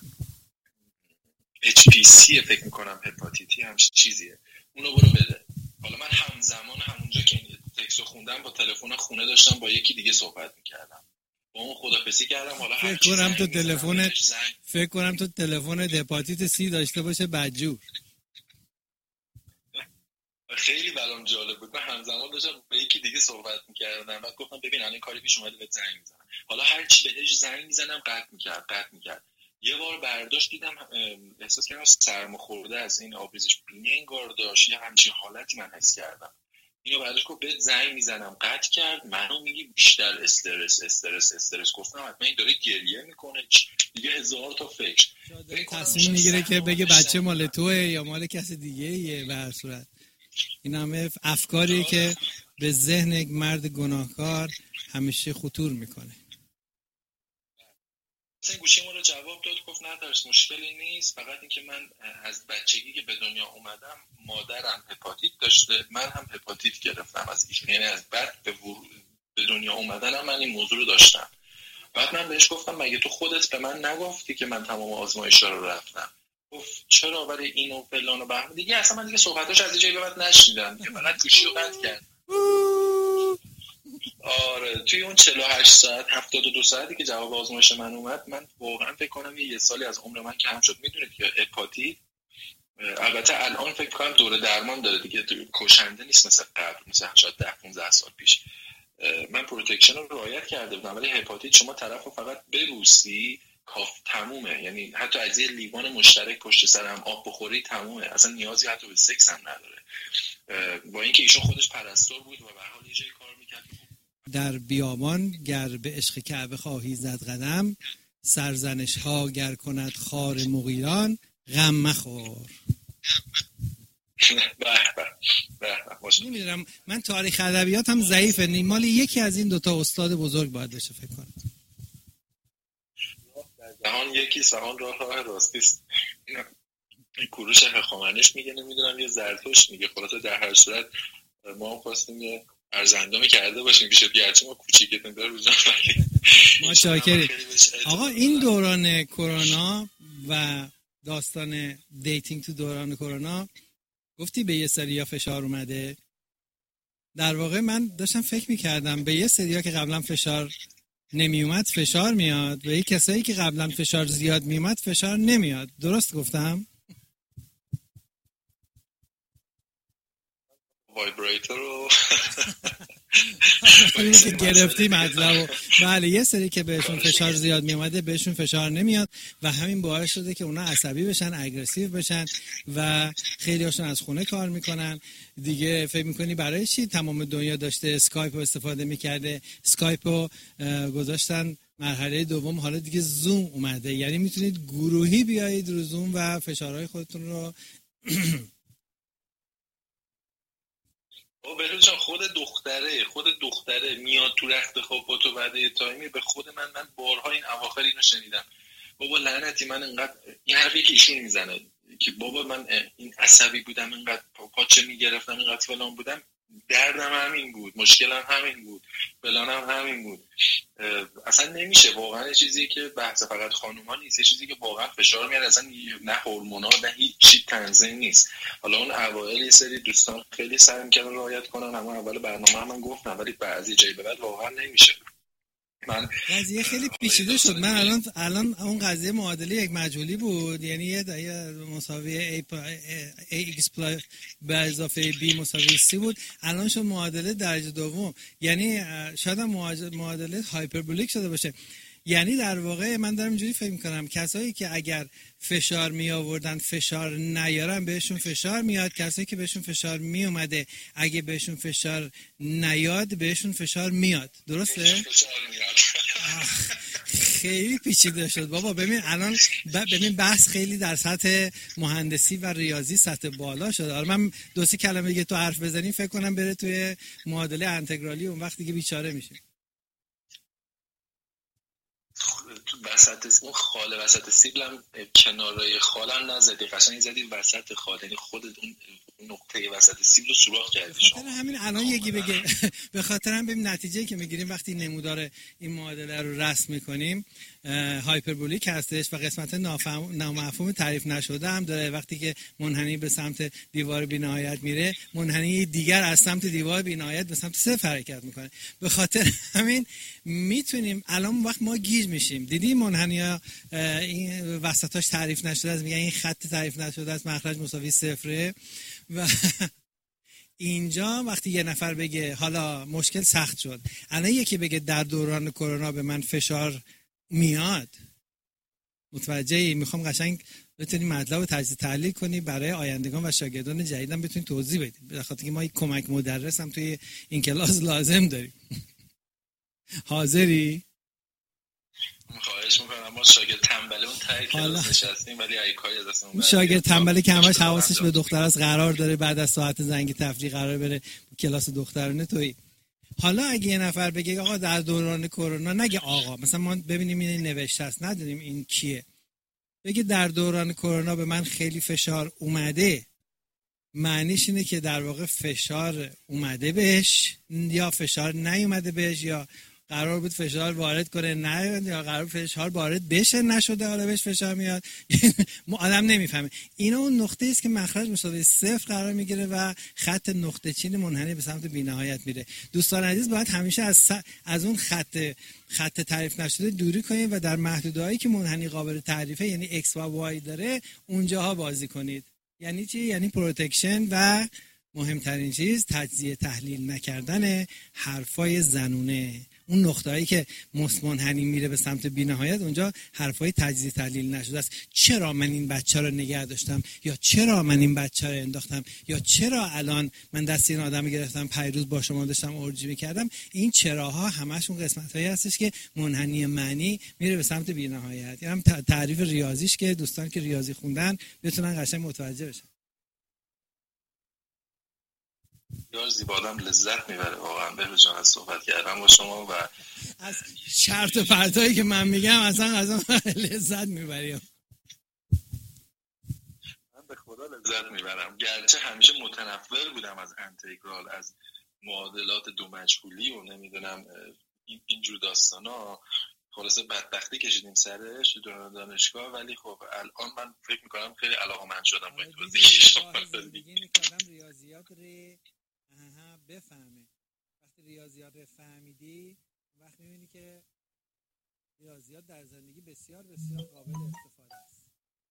HPC فکر میکنم هپاتیتی هم چیزیه، اونو برو بده. حالا من همزمان همونجا که این تکست رو خوندم با تلفن خونه داشتم با یکی دیگه صحبت میکردم، با اون خدافظی کردم. حالا فکر کنم تو تلفن هپاتیت C داشته باشه بدجور. خیلی برام جالب بود. من همزمان داشتم با یکی دیگه صحبت میکردم و گفتم ببین الان کاری پیش اومده بهت زنگ میزنم. حالا هر چی بهش زنگ میزنم قطع میکرد. یه بار برداشت دیدم احساس کردم سرماخورده از این آبریزش بینی انگار داشت، یه همچین حالتی من حس کردم. اینو برداشت گفت بهت زنگ میزنم، قطع کرد. منو میگی بیشتر استرس. گفتم حتما این داره گریه میکنه دیگه، هزار تا فکر تصمیم میگیره که بگه بچه مال توه یا مال کسی دیگه ایه. به هر صورت این همه افکاری که به ذهن یک مرد گناهکار همیشه خطور میکنه. مثلا گوشیمون رو جواب داد، گفت نترس مشکلی نیست، فقط اینکه من از بچگی که به دنیا اومدم مادرم هپاتیت داشته، من هم هپاتیت گرفتم از ایشون، یعنی از بعد به دنیا اومدنم من این موضوع رو داشتم. بعد من بهش گفتم مگه تو خودت به من نگفتی که من تمام آزمایش‌ها رو رفتم؟ گفت چرا برای اینو فلان و بهمان دیگه. اصلا من دیگه صحبتاش از اینجایی به بعد نشنیدم که فقط گوشی رو قطع کرد. آره توی اون 48 ساعت 72 ساعتی که جواب آزمایش من اومد، من واقعا فکر کنم یه سالی از عمر من کم شد. میدونید که هپاتیت البته الان فکر کنم دوره درمان داره دیگه، کشنده نیست مثل قبل، مثلا شاید 10-15 سال پیش. من پروتکشن رو رعایت کرده بودم، ولی هپاتیت شما طرفو فقط ببوسی کاف تمومه، یعنی حتی از یه لیوان مشترک پشت سر هم آب بخوری تمومه، اصلا نیازی حتی به سکس هم نداره. با اینکه ایشون خودش پرستار بود و به هر حال یه جای کار میکرد. در بیابان گر به عشق کعبه خواهی زد قدم، سرزنش ها گر کند خار مغیران، غم مخور. نمیدونم من تاریخ ادبیاتم ضعیفه، مال یکی از این دوتا استاد بزرگ باید بشه فکر کنم. جهان یکیست و آن راه راستیست. این کوروش هخامنش میگه، نمیدونم یه زرتشت میگه. خلاصه در هر صورت ما خواستیم یه ارزندامی کرده باشیم پیش گرچه ما کوچیکتون داره روزان ما چاکریم. آقا این دوران کرونا و داستان دیتینگ تو دوران کرونا گفتی به یه سریا فشار اومده. در واقع من داشتم فکر میکردم به یه سریا که قبلا فشار نمی اومد فشار میاد، به یه کسایی که قبلا فشار زیاد می اومد فشار نمیاد. درست گفتم؟ وایبریتر رو که گرفتی مطلب. بله یه سری که بهشون فشار زیاد می اومده بهشون فشار نمیاد و همین باعث شده که اونا عصبی بشن، اگریسیو بشن و خیلی هاشون از خونه کار میکنن دیگه. فکر میکنی برای چی تمام دنیا داشته اسکایپ رو استفاده میکرده؟ اسکایپ رو گذاشتن مرحله دوم، حالا دیگه زوم اومده، یعنی میتونید گروهی بیایید رو زوم و فشارهای خودتون رو بهروز جان خود دختره میاد تو رخت خواب با تو بعد یه تایمی. به خود من بارها این اواخر اینو شنیدم، بابا لعنتی من انقدر این حرفی که ایشون میزنه که بابا من این عصبی بودم، انقدر پاچه میگرفتم، انقدر فلان بودم، دردم همین بود، مشکلم همین بود، فلانم همین بود. اصلا نمیشه واقعا چیزی که بحث فقط خانوما نیست، چیزی که واقعا فشار میاره، اصلا نه هورمونا نه هیچ چی تنظیم نیست. حالا اون اوایل یه سری دوستان خیلی سعی می‌کردن رعایت کنن، اما اول برنامه من گفتم، ولی بعضی جای به بعد واقعا نمیشه. من قضیه خیلی پیچیده شد. من الان اون قضیه معادله یک مجهولی بود، یعنی یه مساوی ax به اضافه b مساوی c بود، الان شد معادله درجه دوم، یعنی شاید معادله هایپربولیک شده باشه. یعنی در واقع من دارم اینجوری فکر می‌کنم کسایی که اگر فشار می آوردن فشار نیارن بهشون فشار میاد، کسایی که بهشون فشار می اومده اگه بهشون فشار نیاد بهشون فشار میاد. درسته؟ خیلی پیچیده شد بابا. ببین بحث خیلی در سطح مهندسی و ریاضی سطح بالا شد. آره من دو سه کلمه دیگه تو حرف بزنیم فکر کنم بره توی معادله انتگرالی، اون وقت دیگه بیچاره میشه. تو وسط اون خاله وسط سیبلم کنارای خالم نزدی، قشنگ زدی وسط خاله، یعنی خودت اون نقطه وسط سیبل رو سوراخ کردی. خاطر همین الان یکی بگه به خاطر هم ببین نتیجه‌ای که میگیریم وقتی نمودار این معادله رو رسم میکنیم هایپربولیک هستش و قسمت نامفهوم تعریف نشده هم داره. وقتی که منحنی به سمت دیوار بی‌نهایت میره، منحنی دیگر از سمت دیوار بی‌نهایت به سمت صفر حرکت میکنه. به خاطر همین میتونیم الان وقت ما گیج میشیم. دیدی منحنی‌ها این وسطاش تعریف نشده است، میگن این خط تعریف نشده است مخرج مساوی صفره و اینجا وقتی یه نفر بگه حالا مشکل سخت شد، الان یکی بگه در دوران کرونا به من فشار میاد، متوجهی؟ میخوام قشنگ بتونی مطلب رو تجزیه تحلیل کنی برای آیندگان و شاگردان جدیدم بتونی توضیح بدی، به خاطر اینکه ما یک کمک مدرس هم توی این کلاس لازم داریم. حاضری؟ خواهش میکنم. ما شاگرد تنبله اون تایی کلاس نشستیم ولی ایکای از اصلا شاگرد تنبله که همش حواسش به دختراست، قرار داره بعد از ساعت زنگ تفریح قرار بره کلاس دخترانه. تویی حالا اگه یه نفر بگه آقا در دوران کرونا، نگه آقا، مثلا ما ببینیم این نوشته است ندونیم این کیه، بگه در دوران کرونا به من خیلی فشار اومده، معنیش اینه که در واقع فشار اومده بهش یا فشار نیومده بهش، یا قرار بود فشار وارد کنه نه، یا قرار فشار وارد بشه نشده حالا بهش فشار میاد. آدم نمیفهمه. اینا اون نقطه است که مخرج مساوی صفر قرار میگیره و خط نقطه چین منحنی به سمت بی‌نهایت میره. دوستان عزیز باید همیشه از اون خط تعریف نشده دوری کنید و در محدودهایی که منحنی قابل تعریفه، یعنی x و y داره، اونجاها بازی کنید. یعنی چی؟ یعنی پروتکشن و مهمترین چیز تجزیه تحلیل نکردن حرفای زنونه. اون نقطه‌ای که منحنی میره به سمت بی‌نهایت، اونجا حرفای تجزیه تحلیل نشده است. چرا من این بچه رو نگه داشتم، یا چرا من این بچه رو انداختم، یا چرا الان من دست این آدم گرفتم پیروز با شما داشتم اورجی می‌کردم. این چراها همشون قسمت‌هایی هستش که منحنی معنی میره به سمت بی‌نهایت. یعنی هم تعریف ریاضیش که دوستان که ریاضی خوندن بتونن قشنگ متوجه بشن. بسیار زیبا، آدم لذت میبره واقعا بهروز جان از صحبت کردن با شما و از شرط و پرتایی که من میگم اصلا لذت میبریم. من به خدا لذت میبرم، گرچه همیشه متنفر بودم از انتگرال، از معادلات دو مجهولی و نمیدونم اینجور داستانا. خلاصه بدبختی کشیدیم سرش تو دانشگاه، ولی خب الان من فکر میکنم خیلی علاقه‌مند شدم به توضیح شما. زندگی میکردم ریاضیات رو بفهمه. وقتی ریاضیات رو فهمیدی، وقتی میبینی که ریاضیات در زندگی بسیار بسیار قابل استفاده است.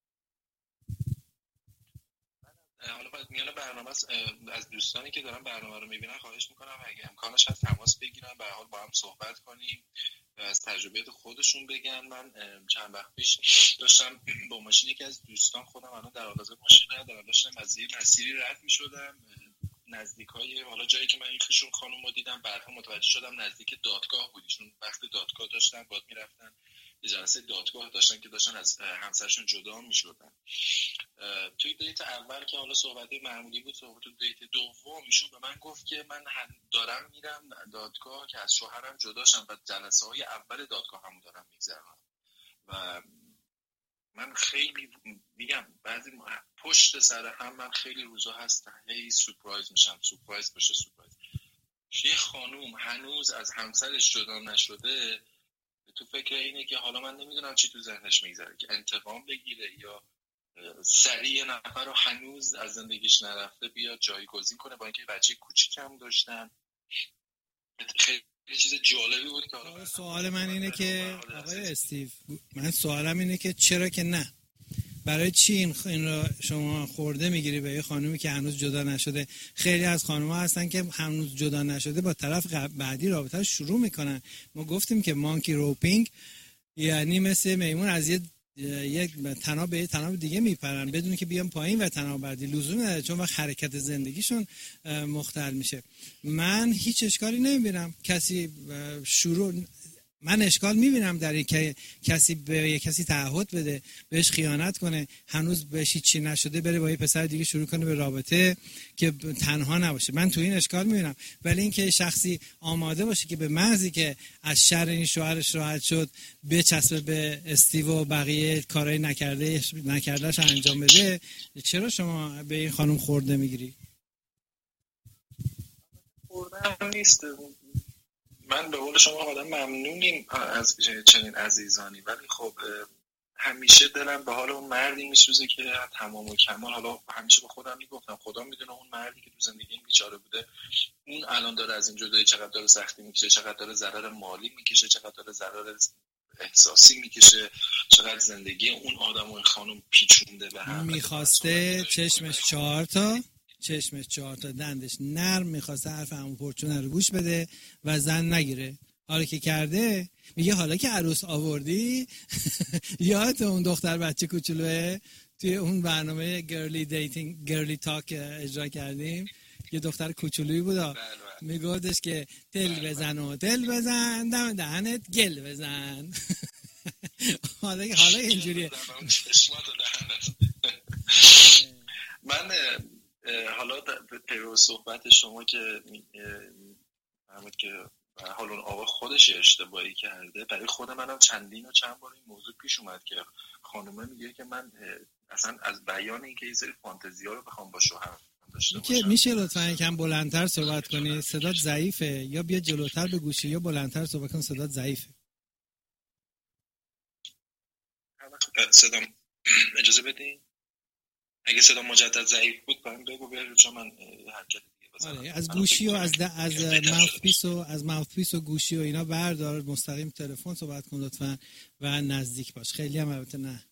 حالا باید میانه برنامه از دوستانی که دارن برنامه رو میبینن خواهش میکنم اگه امکانش هست تماس بگیرن، به هر حال با هم صحبت کنیم و از تجربیات خودشون بگن. من چند وقت پیش داشتم با ماشین یکی از دوستان، خودم الان در حال حاضر ماشین ندارم، داشتم از یه مسیری رد میشدم نزدیکای حالا جایی که من ایشون خانم رو دیدم، بعدها متوجه شدم نزدیک دادگاه بود. ایشون وقت دادگاه داشتن، باید میرفتن یه جلسه دادگاه داشتن که داشتن از همسرشون جدا میشدن. توی دیت اول که حالا صحبت معمولی بود، صحبت دیت دوم ایشون به من گفت که من دارم میرم دادگاه که از شوهرم جدا شم و جلسه های اول دادگاه همو دارم میگذرونم. و من خیلی میگم بعضی پشت سر هم من خیلی روزا هست هی سورپرایز میشم، سورپرایز بشه سورپرایز. یه خانوم هنوز از همسرش جدا نشده، تو فکر اینه که حالا من نمیدونم چی تو ذهنش میگذره، که انتقام بگیره یا سریع نفر رو هنوز از زندگیش نرفته بیاد جایگزین کنه، با اینکه بچه کوچیک هم داشتن. خیلی چیز جالبی بود که حالا سوال من اینه که آقای استیو، من سوالم اینه که چرا که نه؟ برای چی این رو شما خورده میگیری به یه خانومی که هنوز جدا نشده؟ خیلی از خانوما هستن که هنوز جدا نشده با طرف بعدی رابطه رو شروع میکنن. ما گفتیم که مانکی روپینگ یعنی مثل میمون از یک تناب به تناب دیگه میپرن بدون که بیان پایین و تناب بعدی لزومی نداره، چون وقت حرکت زندگیشون مختل میشه. من هیچ اشکالی نمیبینم کسی من اشکال میبینم در این که کسی به کسی تعهد بده، بهش خیانت کنه، هنوز بهش چی نشده بره با یه پسر دیگه شروع کنه به رابطه که تنها نباشه. من تو این اشکال میبینم. ولی اینکه شخصی آماده باشه که به محضی که از شر این شوهرش راحت شد بچسبه به استیو و بقیه کارهای نکردهش انجام بده، چرا شما به این خانم خورده میگیری؟ خورده نیست. من به قول شما آدم ممنونیم از چنین عزیزانی، ولی خب همیشه دلم به حال اون مردی میسوزه که تمام و کمال، حالا همیشه به خودم میگفتم خدا میدونه اون مردی که تو زندگی این بیچاره بوده، اون الان داره از این جدایی چقدر داره سختی میکشه، چقدر داره ضرر مالی میکشه، چقدر داره ضرر احساسی میکشه، چقدر زندگی اون آدم و این خانم پیچونده به هم. میخواسته چشمش چهار تا دندش نرم، میخواسته حرف عمو پرچونه رو گوش بده و زن نگیره. حالا که کرده میگه حالا که عروس آوردی یادت اون دختر بچه کوچولوه توی اون برنامه گرلی تاک اجرا کردیم، یه دختر کوچولویی بود میگفتش که دل بزن و دل بزن دم دهنت گل بزن. حالا اینجوریه. من حالا پیرو صحبت شما که فهمید که حالا اون آقا خودش اشتباهی کرده، برای خود منم چندین و چند بار این موضوع پیش اومد که خانومه میگه که من اصلا از بیان اینکه یه سری فانتزی ها رو بخوام با شوهرم داشته باشم. میشه لطفا یکم بلندتر صحبت کنی؟ صدات ضعیفه، یا بیا جلوتر به گوشی یا بلندتر صحبت کن، صدات ضعیفه. صدام اجازه بدین؟ اگه صدا مجدد ضعیف بود برام بگو بیارید چون من حرکت دیگه بزنم. از گوشی و از ماوث و گوشی و اینا بردار، مستقیم تلفن صحبت کن لطفا و نزدیک باش. خیلی هم البته نه.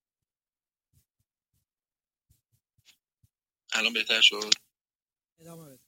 الان بهتر شد؟ ادامه بده.